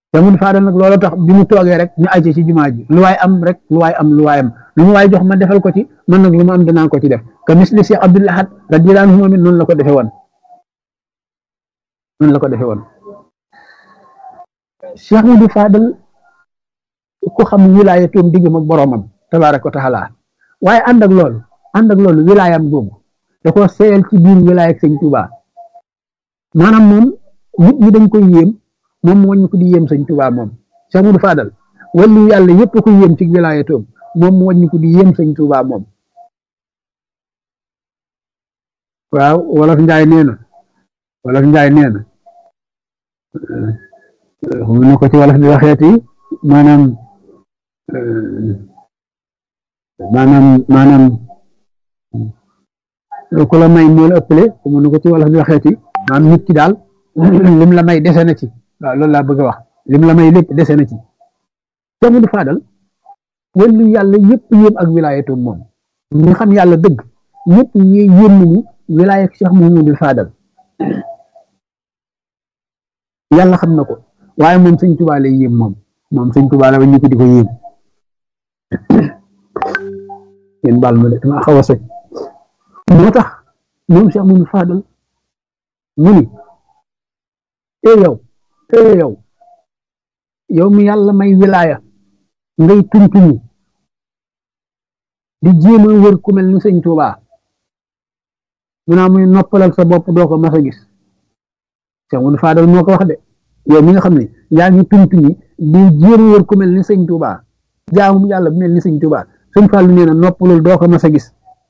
Cheikh Fadal nag loolu tax bi mu toogee rek ñu àcc ci jumaa ji lu waay am rek lu waay am lu mu waay jox ma defal ko ci man nag lu ma am danaa ko ci def ka misli Cheikh Abdoul Ahad radiyallahu anhu moom it noonu la ko defee woon noonu la ko defee woon Cheikh Modou Fadal ku xam wilaayatoom diggam ak boroomam tabaaraka wa taala waaye ànd ak loolu wilaayam googu da ko seeyal ci biir wilaaya ak sëñ Tuubaa maanaam moom nit ñi dañ koy yéem moom moo ñu ko di yéem sëñ Tuubaa moom Cheikh Modou Fadal wàllu yàlla yëpp ko yéem ci wilaayatoom moom moo ñu ko di yéem sëñ Tuubaa moom waaw wolof njaay nee na xam na ko ci wolof di waxeeti maanaam ku la may moo la ëppale xam na ko ci wolof di waxeeti maanaam nit ki daal lim la may dese na ci waaw loolu laa bëgg a wax lim la may lépp dese na ci Cheikh Modou Fadal wàllu yàlla yëpp yéem ak wilaayatoom moom ñi xam yàlla dëgg ñëpp ñi yéem nañu wilaaya ak Cheikh Modou Fadal yàlla xam na ko waaye moom sëñ Tuubaa lay yéem moom sëñ Tuubaa la ba ñu ko di ko yéem yéen baal ma de dama xaw a sëñ moo tax moom Cheikh Modou Fadal mu ni yow mi yàlla may wilaaya ngay tuntuni di jéem a wër ku mel ni sëñ Tuubaa mu naa muy noppalal sa bopp doo ko mas a gis Cheikh Modou Fadal moo ko wax de yow mi nga xam ne yaa ngi tuntuni di jéem a wër ku mel ni sëñ Tuubaa jaamu yàlla bu mel ni sëñ Tuubaa sëñ Fallu nee na noppalul doo ko mas a gis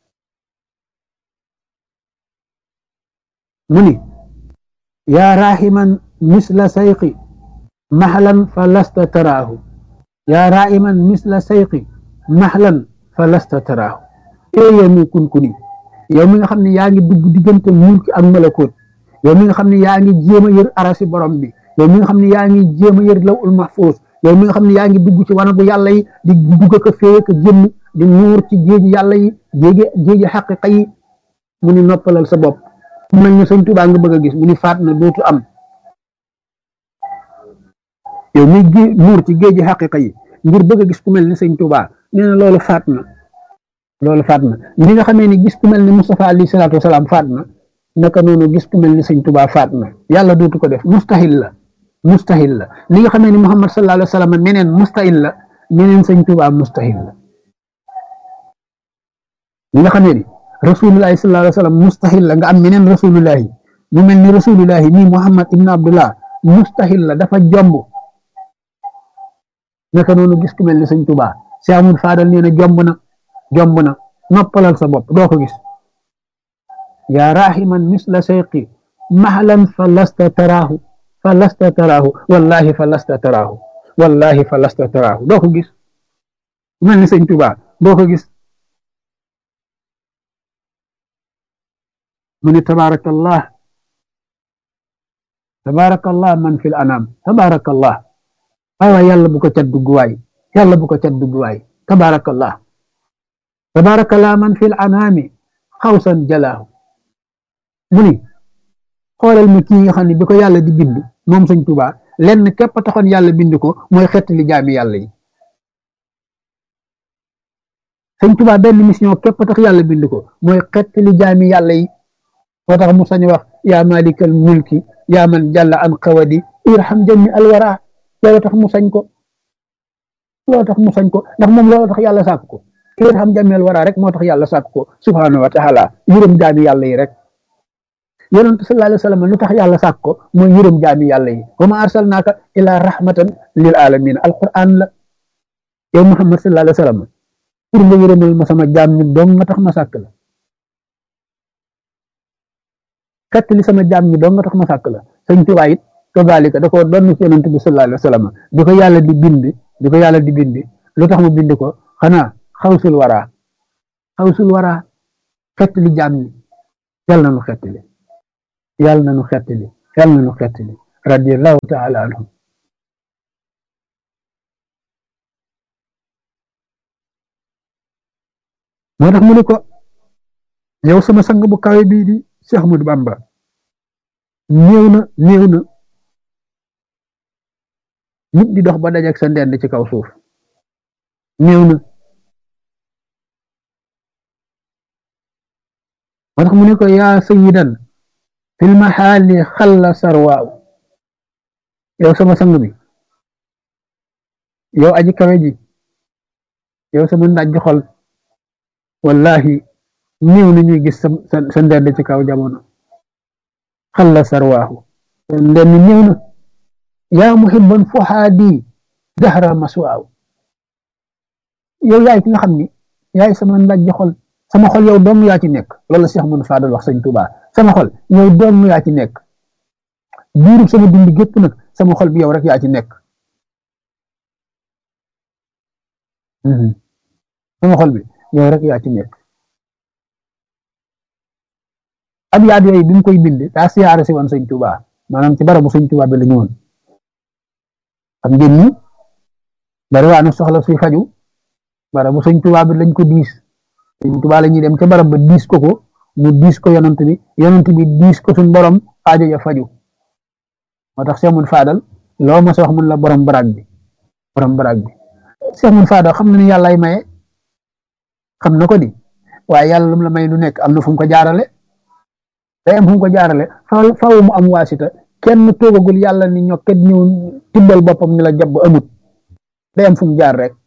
mu ni yaa rahiman misla sayqi mahlan fa lasta taraahu yaa rahiman misla sayqi mahlan fa lasta taraahu yow mi kunkuni yow mi nga xam ne yaa ngi dugg diggante mulki ak malakoot yow mi nga xam ne yaa ngi jéem a yër arasi borom bi yow mi nga xam ne yaa ngi jéem a yër lawul mahfuus yow mi nga xam ne yaa ngi dugg ci wanagu yàlla yi di dugg ko féey ko génn di nuur ci géeji yàlla yi géeji xaqiqa yi mu ni noppalal sa bopp mu mel ni sëñ Tuubaa nga bëgg a gis mu ni faat na dootu am yow mi nuur ci géeji xaqiqa yi ngir bëgg a gis ku mel ni sëñ Tuubaa nee na loolu faat na li nga xamee ni gis ku mel ni Mustafa alayhi salaatu wasalaam faat na naka noonu gis ku mel ni sëñ Tuubaa faat na yàlla dootu ko def mustahil la li nga xamee ni Muhammad sallallahu alayhi wa sallam meneen mustahil la meneen sëñ Tuubaa mustahil la li nga xamee ni rasulullahi sallallahu alayhi wa sallam mustahil la nga am meneen rasulullahi mu mel ni rasulullahi nii Muhammad ibn Abdullah mustahil la dafa jomb naka noonu gis ku mel ni sëñ Tuubaa Cheikh Modou Fadal nee na jomb na noppalal sa bopp doo ko gis yaa rahiman misla sayqi mahlan fa lasta taraahu wallahi fa lasta taraahu doo ko gis ku mel ni sëñ Tuubaa doo ko gis mu ni tabaarakallah man fil anam tabaarakallah waaye yàlla bu ko cat dugg waay tabaarakallah man fil anami xawsan jalaahu mu ni xoolal ma kii nga xam ne bi ko yàlla di bind moom sëñ Tuubaa lenn képp taxoon yàlla bind ko mooy xettali jaami yàlla yi sëñ Tuubaa benn mission képp tax yàlla bind ko mooy xettali jaami yàlla yi moo tax mu sañ wax yaa malikal mulki yaa man jàlla an xawadi irham jami alwara loolu tax mu sañ ko ndax moom loolu tax yàlla sàkk ko irham jami alwara rek moo tax yàlla sàkk ko subhanahu wa taala yërëm jaami yàlla yi rek yonent sallallahu alayhi wa sallam lu tax yàlla sàkk ko mooy yërëm jaami yàlla yi wa ma arsalnaaka ila rahmatan lil alamin alquran la yow Muhammad sallallahu alayhi wa sallam pour nga yërëmal ma sama jaam ñi dong nga tax ma sàkk la kat li sama jaam ñi dong nga tax ma sàkk la sëñ Tuubaa it kazaalika da koo doon ci yonent bi sallallahu alayhi wa sallam bi ko yàlla di bind lu tax mu bind ko xanaa xawsul wara kat li jaam ñi yàlla na nu xettali radiyallahu taala anhu moo tax mu ne ko yow sama sang bu kawe bii di Cheikh Ahmadou Bamba néew na nit di dox ba dajak sa ndend ci kaw suuf néew na. moo tax mu ne ko yaa sayidan fil maxaali xalla sarwaaw yow sama sang bi yow aji kawe ji yow sama ndaj xol wallahi néew na ñuy gis sa ndend ci kaw jamono xalla sarwaahu ndend néew na yaa muhibban fuhaadi dahra maswaaw yow yaay ki nga xam ni yaay sama ndaj xol sama xol yow dong yaa ci nekk loolu la Cheikh Mouhamadou Fadal wax sëñ Touba sama xol yow dong yaa ci nekk diirub sama dund gépp nag sama xol bi yow rek yaa ci nekk sama xol bi yow rek yaa ci nekk ab yaat yooyu bi mu koy bind daa siyaare si woon sëñ Touba maanaam ci barabu sëñ Touba bi la ñëwoon xam ngeen ni bari waa na soxla suy faju barabu sëñ Touba bi lañ ko diis sëñ Touba la ñuy dem ca barab ba diis ko mu diis ko yonent bi diis ko suñ borom aajo ya faju moo tax Cheikh Mouhamadou Fadal loo ma sa wax mun la borom baraag bi Cheikh Mouhamadou Fadal xam na ni yàllaay maye xam na ko di waaye yàlla lu mu la may lu nekk am na fu mu ko jaarale day am fu mu ko jaarale faaw mu am waasita kenn toogagul yàlla ni ñokket ñëw tibbal boppam ni la jàpp amut day am fu mu jaar rek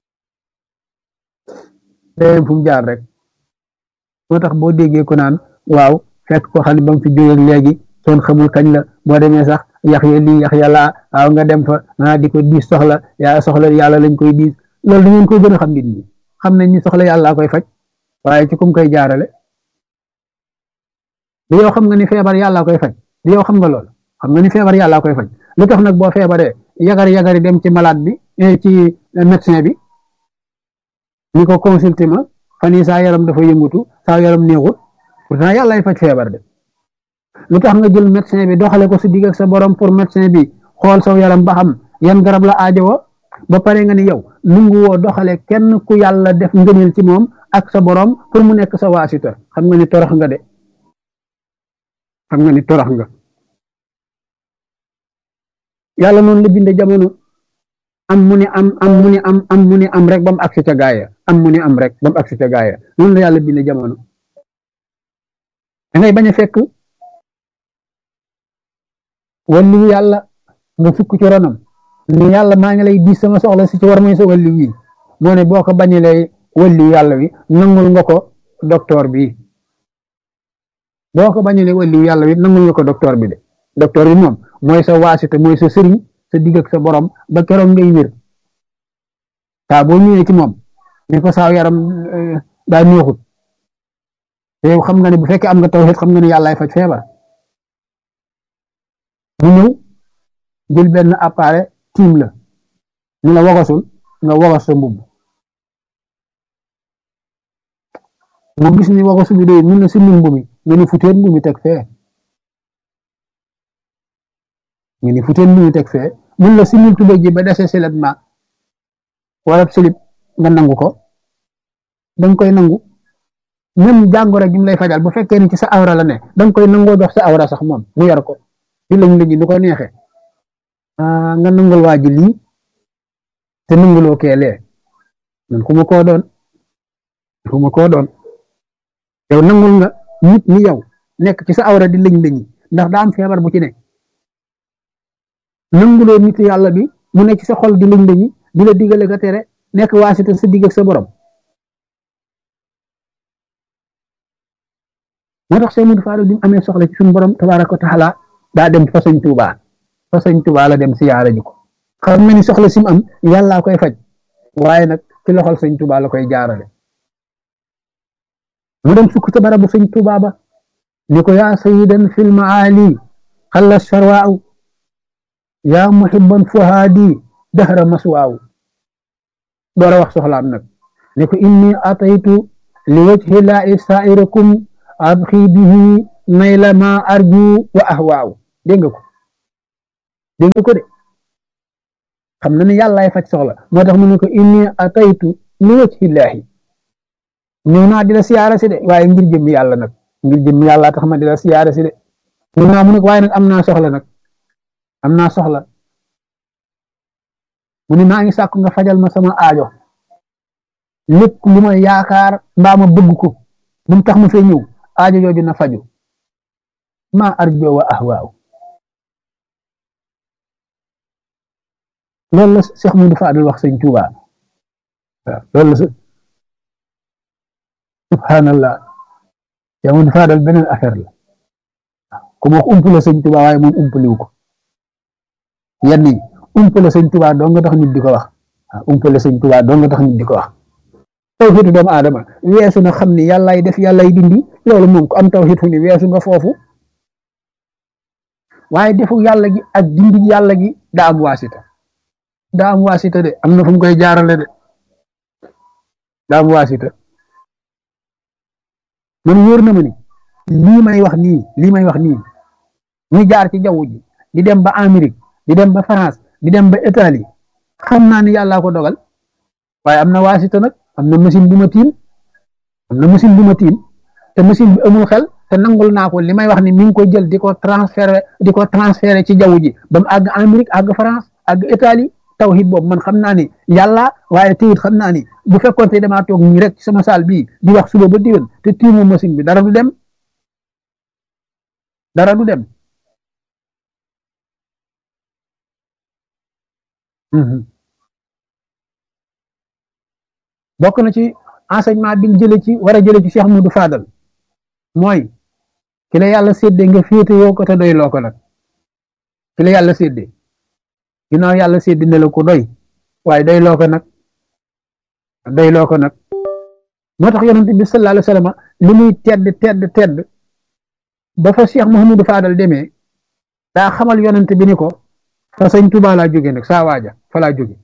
moo tax boo déggee ko naan waaw fekk ko xam ne ba mu fi jógee léegi soon xamul kañ la boo demee sax yax ya lii yax ya laa waaw nga dem fa di ko diis soxla yàlla lañ koy diis loolu da ngeen koy gën a xam nit ñi xam nañ ni soxla yàlla koy faj waaye ci kum koy jaarale di yow xam nga ni feebar yàlla koy faj di yow xam nga loolu xam nga ni feebar yàlla koy faj lu tax nag boo feebaree yagari dem ci malade bi ci médecin bi ni ko consulté ma fan yii saa yaram dafa yëngutu saa yaram néexut pourtant yàllaay faj feebar de lu tax nga jël médecin bi doxale ko si digg ak sa borom pour médecin bi xool saw yaram ba xam yan garab la aajowo ba pare nga ni yow nungu woo doxale kenn ku yàlla def ngëneel ci moom ak sa borom pour mu nekk sa waasita xam nga ni torox nga de yàlla noonu la binde jamono am mu ni am rek ba mu agsi ca gaaya noonu la yàlla binde jamono da ngay bañ a fekk wàllu yàlla nga sukk ci ronam ni yàlla maa ngi lay diis sama soxla si ci war mooy sa wàllu wi moo ne boo ko bañalee wàllu yàlla wi nangul nga ko docteur bi nangul nga ko docteur bi de docteur bi moom mooy sa waasita mooy sa sëriñ sa digg ak sa borom ba keroog ngay wér saa boo ñëwee ci moom ni ko saa yaram daa neexut te yow xam nga ne bu fekkee am nga tawhid xam nga ne yàllaay faj feebar mu ñëw jël benn appareil tiim la ñu la wogasul nga wogas sa mbubb mu gis ni wogasu bi doy mun na si mbubb mi nga ni futeen mbubb mi teg fee mun la simil tubéy ji ba dese siletma wala silip nga nangu ko danga koy nangu même jàngoro ji mu lay fajal bu fekkee ni ci sa awra la ne danga koy nangoo dox sa awra sax moom mu yor ko di lañ lu ko neexee nga nangul waa ji lii te nanguloo keelee man xuma koo doon yow nangul nga nit ñi yow nekk ci sa awra di lëñ ndax daa am feebar bu ci ne nanguloo nit yàlla bi mu nekk ci sa xol di lëñ di la digale ka tere nekk waasita sa digg ak sa borom moo tax Cheikh Mouhamadou Fadal bi mu amee soxla ci suñu borom tabaaraka wa taala daa dem fa sëñ Tuubaa la dem siyaara ji ko xam na ni soxla si mu am yàllaa koy faj waaye nag ci loxol sëñ Tuubaa la koy jaarale mu dem sukk ca barabu sëñ Tuubaa ba ni ko yaa sayyidan fil maali xalla sharwaaw yaa muhibban fuhaadi dahra maswaaw door a wax soxlaam nag ni ko inni ataytu li wajhi laahi saa'irakum abxi bihi nayla ma arju wa ahwaaw dégg nga ko de xam na ne yàllaay faj soxla moo tax mu ne ko inni ataytu li wajhi laahi ñëw naa di la siyaara si de waaye ngir jëmmi yàlla nag tax ma di la siyaara si de ñëw naa mu ne ko waaye nag am naa soxla mu ni maa ngi sàkku nga fajal ma sama aajo lépp lu ma yaakaar mbaa ma bëgg ko bu mu tax ma fee ñëw aajo jooju na faju ma arjo wa ahwaaw loolu la Cheikh Modou Fadal wax sëñ Tuuba waaw loolu la subhanallah Cheikh Modou Fadal beneen affaire la ku ma wax umpale sëñ Tuuba waaye moom umpaliwu ko yenn yi umpale sëñ Tuuba doo nga tax nit di ko wax waaw umpale sëñ Tuuba doo nga tax nit di ko wax tawxiidu doomu aadama weesu na xam ni yàllaay def yàllaay dindi loolu moom ku am tawxiid fu ni weesu nga foofu waaye defu yàlla gi ak dindi yàlla gi daa am waasita de am na fu mu koy jaarale de daa am waasita man wóor na ma ni lii may wax nii muy jaar ci jaww ji di dem ba Amérique di dem ba France di dem ba Italie xam naa ni yàllaa ko dogal waaye am na waasita nag am na machine bu ma tiim te machine bi amul xel te nangul naa ko li may wax ni mi ngi koy jël di ko transféré ci jaww ji ba mu àgg Amérique àgg France àgg Italie tawhid boobu man xam naa ni yàlla waaye teyit xam naa ni bu fekkoon te damaa toog nii rek ci sama saal bii di wax suba ba diwén te tiimu machine bi dara du dem bokk na ci enseignement bi jële ci war a jële ci Cheikh Modou Fadal mooy ki la yàlla séddee nga féete woo ko te doy loo ko nag ki la yàlla séddee ginnaaw yàlla séddee ne la ko doy waaye doy loo ko nag moo tax yonent bi sallallahu alayhi wa sallam li muy tedd ba fa Cheikh Mouhamadou Fadal demee daa xamal yonent bi ni ko fa sëñ Tuubaa laa jóge nag saa waaja fa laa jóge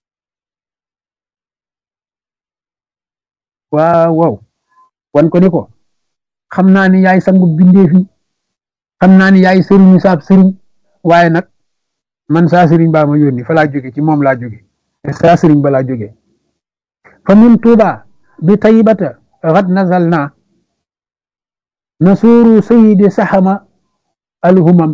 waaw wan ko ni ko xam naa ni yaay sangu bindee fi xam naa ni yaay sëriñu saab sëriñ waaye nag man saa sëriñ baa ma yónni fa laa jóge ci moom laa jóge saa sëriñ ba laa jóge fa min Tuuba bi taybata gat nazal naa nasuuru sayidi saxama alhumam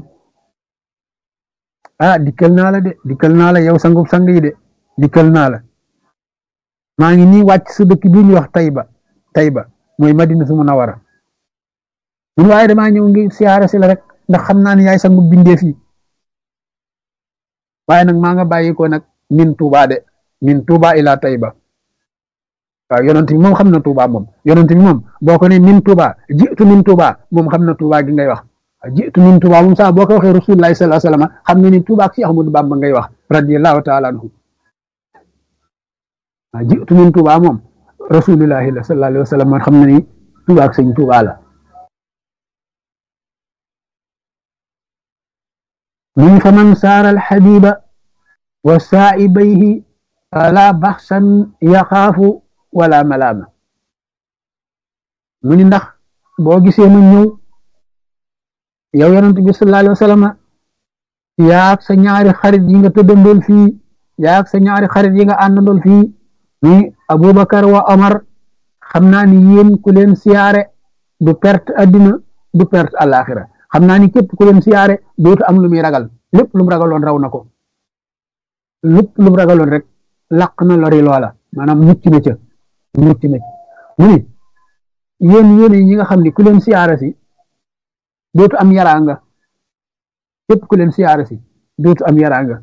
dikkal naa la yow sangub sang yi de dikkal naa la maa ngi nii wàcc su dëkk bii ñuy wax Tayba mooy Madinatu Munawwara mun waaye damaa ñëw ngi siyaare si la rek ndax xam naa ne yaay sangu bindeef yi waaye nag maa nga bàyyi ko nag min Tuuba ila Tayba waaw yonent bi moom xam na Tuuba moom yonent bi moom boo ko ne min Tuuba jiitu min Tuuba moom xam na Tuuba gi ngay wax jiitu min Tuuba moom sax boo ko waxee Rasulullahi sallallahu alayhi wa sallam xam nga ni Tuuba ak Cheikh Ahmadou Bamba ngay wax radiyallahu taala anhu jiitu min Tuuba moom Rasulullahi sallallahu alayhi wa sallam man xam na ni Tuuba ak sëñ Tuuba la من فمن سار الحبيب وسائبيه فلا بخسا يخاف ولا ملامة من ndax boo gisee ma ñëw yow yonent bi sallallahu alayhi wa sallam yaak sa ñaari xarit yi nga tëddandool fii yaak sa ñaari xarit yi nga àndandool fii ni Abubakar wa Omar xam naa ni yéen ku leen siyaare du perte addina du perte àllaaxira xam naa ni képp ku leen siyaare dootu am lu muy ragal lépp lu mu ragaloon raw na ko lépp lu mu ragaloon rek laq na lori loola maanaam mucc na ca mu ni yéen ñi nga xam ni ku leen siyaare si dootu am yaraanga képp ku leen siyaare si dootu am yaraanga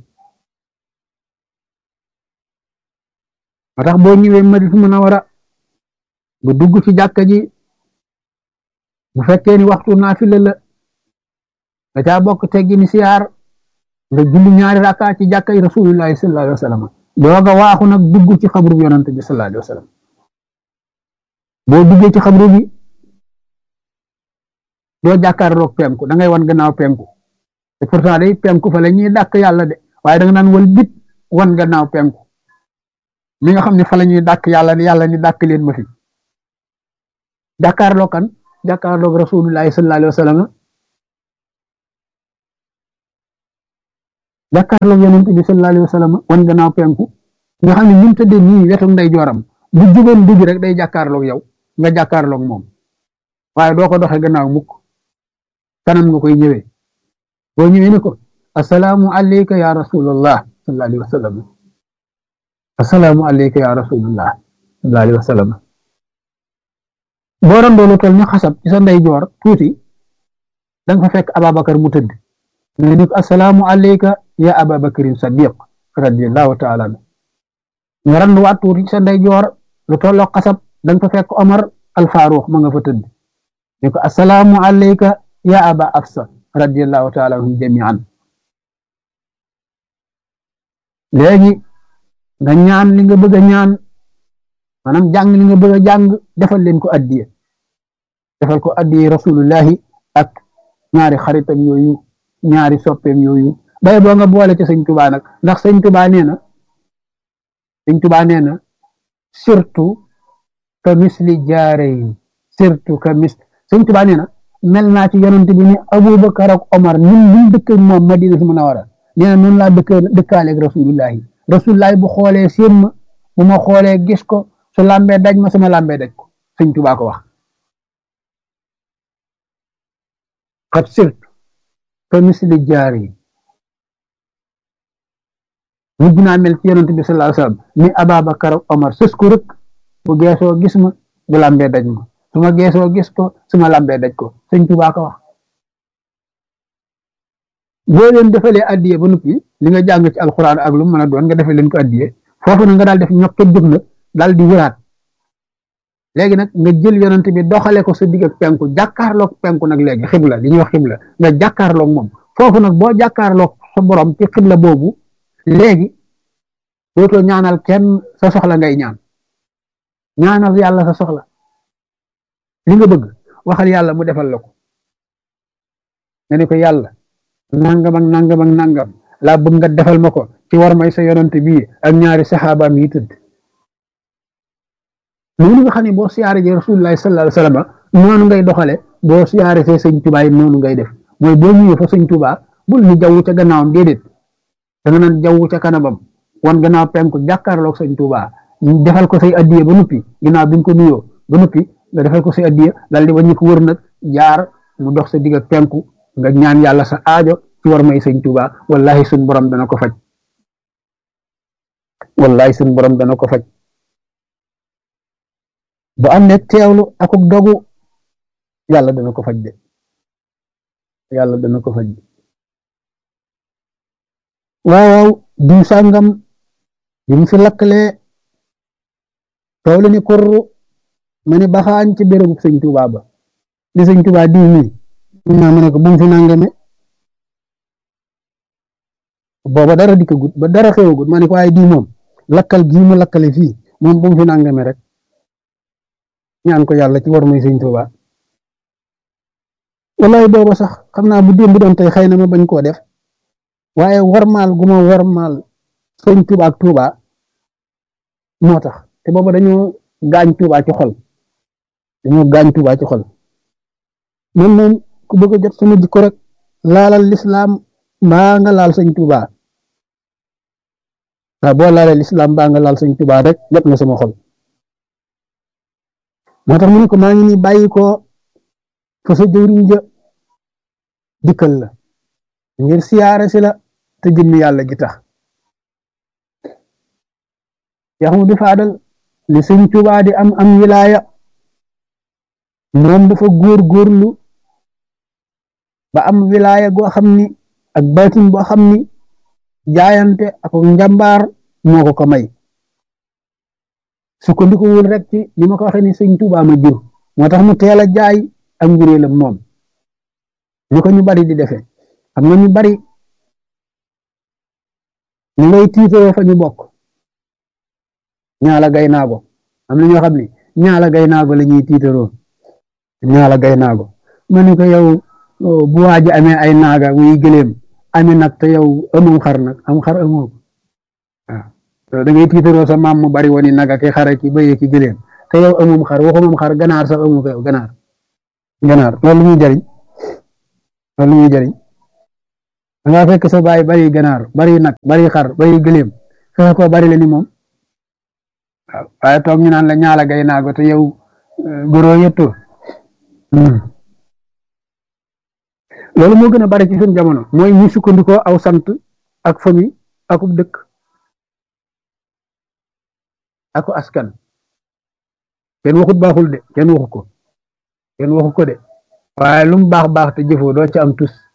moo tax boo ñëwee Madinatu Munawwara bu dugg ci jàkka ji bu fekkee ni waxtu naafila la nga caa bokk teggi ni siyaar nga julli ñaari rakka ci jàkkay Rasulullahi sallallahu alayhi wa sallam dooga waaxu nag dugg ci xabru bi yonante bi sallallahu alayhi wa sallam boo duggee ci xabru bi doo jàkkaarloog penku da ngay wan gannaaw penku te pourtant day penku fa la ñuy dàkk yàlla de waaye da nga naan wal bit wan gannaaw penku mi nga xam ne fa la ñuy dàkk yàlla ni dàkk leen ma fi jàkkaarloog kan jàkkaarloog Rasulullahi sallallahu alayhi wa sallam jàkkaarloog yonent bi sallallahu alayhi wa sallam wan gannaaw penku nga xam ne ñu tëddee nii wetu nday jooram bu jugoon dugg rek day jàkkaarloog yow nga jàkkaarloog moom waaye doo ko doxee gannaaw mukk kanam nga koy ñëwee boo ñëwee ni ko assalaamu alayka ya rasulallah sallallahu alayhi wa sallam assalaamu alayka ya rasulullah sallallahu alayhi wa sallam boo doon doolu tol ni xasab ci sa ndeyjoor tuuti da nga fa fekk Ababakar mu tëdd nga ni ko assalaamu alayka ya Ababakarin Sadiq radiyallahu taala anhu nga randu waat tuuti ci sa ndeyjoor lu tolloo xasab da nga fa fekk Omar al Faruq ma nga fa tëdd ni ko assalaamu alayka ya Aba Afsa radiyallahu taala anhum jamian léegi nga ñaan li nga bëgg a ñaan maanaam jàng li nga bëgg a jàng defal leen ko addiye defal ko addiye rasulullahi ak ñaari xaritam yooyu ñaari soppeem yooyu bay boo nga boole ci sëñ Tuubaa nag ndax sëñ Tuubaa nee na surtout ka misli jaarayn surtout ka mis sëñ Tuubaa nee na mel naa ci yonent bi ni Abubakar ak Omar ñun ñu dëkk moom Madina si Munawara nee na noonu laa dëkkaaleeg rasulullahi rasulullahi bu xoolee seen ma bu ma xoolee gis ko su lambee daj ma sama lambee daj ko sëñ Tuubaa ko wax xat sirt ka misli jaari mujj naa mel ci yonent bi sallallahu alayhi wasallam ni Ababakar ak Omar sës ko rek bu geesoo gis ma bu lambee daj ma su ma geesoo gis ko su ma lambee daj ko sëñ Tuubaa ko wax boo leen defalee addiye ba noppi li nga jàng ci alxuraan ak lu mu mën a doon nga defee leen ko addiye foofu na nga daal def ñokket jóg nag daal di wëraat léegi nag nga jël yonent bi doxale ko sa digg ak penku jàkkaarloog penku nag léegi xibla li ñuy wax xibla nga jàkkaarloog moom foofu nag boo jàkkaarloog sa borom ci xibla boobu léegi dootoo ñaanal kenn sa soxla ngay ñaanal yàlla sa soxla li nga bëgg waxal yàlla mu defal la ko nga ne ko yàlla nangam ak nangam ak nangam laa bëgg nga defal ma ko ci war may sa yonent bii ak ñaari saxaabaam yi tëdd loolu nga xam ne boo siyaare ji rasulullahi sallallahu alayhi wasallam noonu ngay doxale boo siyaare see sëñ Tuubaa yi noonu ngay def mooy boo ñëwee fa sëñ Tuubaa bul ñu jaww ca gannaawam déedéet da nga naan jaww ca kanamam wan gannaaw penku jàkkaarloog sëñ Tuubaa defal ko say addiye ba noppi ginnaaw bi nga ko nuyoo ba noppi nga defal ko say addiye dal di wàññi ko wër nag jaar mu dox sa digg ak penku nga ñaan yàlla sa aajo ci war may sëñ Tuubaa wallahi suñ borom dana ko faj wallahi suñ borom dana ko faj bu am ne teewlu akuk dogu yàlla dana ko faj de yàlla dana ko faj de waaw diw sàngam bi mu fi lakkalee tool ni kurru ma ne baxaañ ci bérébu sëñ Tuubaa ba di sëñ Tuubaa diw nii naa ma ne ko bu mu fi nangame booba dara dikkagut ba dara xewagut ma ne ko waaye diw moom lakkal gii mu lakkale fii moom bu mu fi nangame rek ñaan ko yàlla ci war muy sëñ Tuubaa wallahi booba sax xam naa bu démb doon tey xëy na ma bañ koo def waaye warmaal gu ma warmaal sëñ Tuubaa ak Tuubaa moo tax te booba dañoo gaañ Tuubaa ci xol man moom ku bëgg a jot sama jikko rek laalal lislaam mbaa nga laal sëñ Tuubaa waaw boo laalee lislaam mbaa nga laal sëñ Tuubaa rek jot nga sama xol moo tax mu ne ko maa ngi nii bàyyi ko fa sa jëwriñ ja dikkal la ngir siyaare si la te jëmmi yàlla gi tax Cheikh Ahmadou Fadal li sëñ Tuubaa di am wilaaya moom dafa góorgóorlu ba am wilaaya goo xam ni ak baatin boo xam ni jaayante ak njàmbaar moo ko may sukkandikuwul rek ci ni ma ko waxee ni sëñ Tuubaa ma jur moo tax mu teel a jaay ak njuréelam moom ñu ko ñu bari di defee xam nga ñu bari ñu ngay tiitaroo fa ñu bokk ñaala gay naago am na ñoo xam ne ñaala gay naago la ñuy tiitaroo ñaala gay naago ma ne ko yow bu waaji amee ay naaga muy gëléem amee nag te yow amoo xar nag am xar amoo ko waaw da ngay tiitaroo sa maam mu bari woon naga ki xare ki bëyee ki gëléem te yow amum xar waxumam xar ganaar sax amoo ko yow ganaar loolu muy jariñ da ngaa fekk sa baay bari ganaar bari nag bari xar bari gëléem fexe ko bari la ni moom waaw waaye toog ñu naan la ñaala gay naago te yow góoroo yëttoo loolu moo gën a bari ci suñu jamono mooy ñu sukkandikoo aw sant ak famille akub dëkk ako askan kenn waxut baaxul de kenn waxu ko de waaye lu mu baax baax te jëfoo doo ci am tus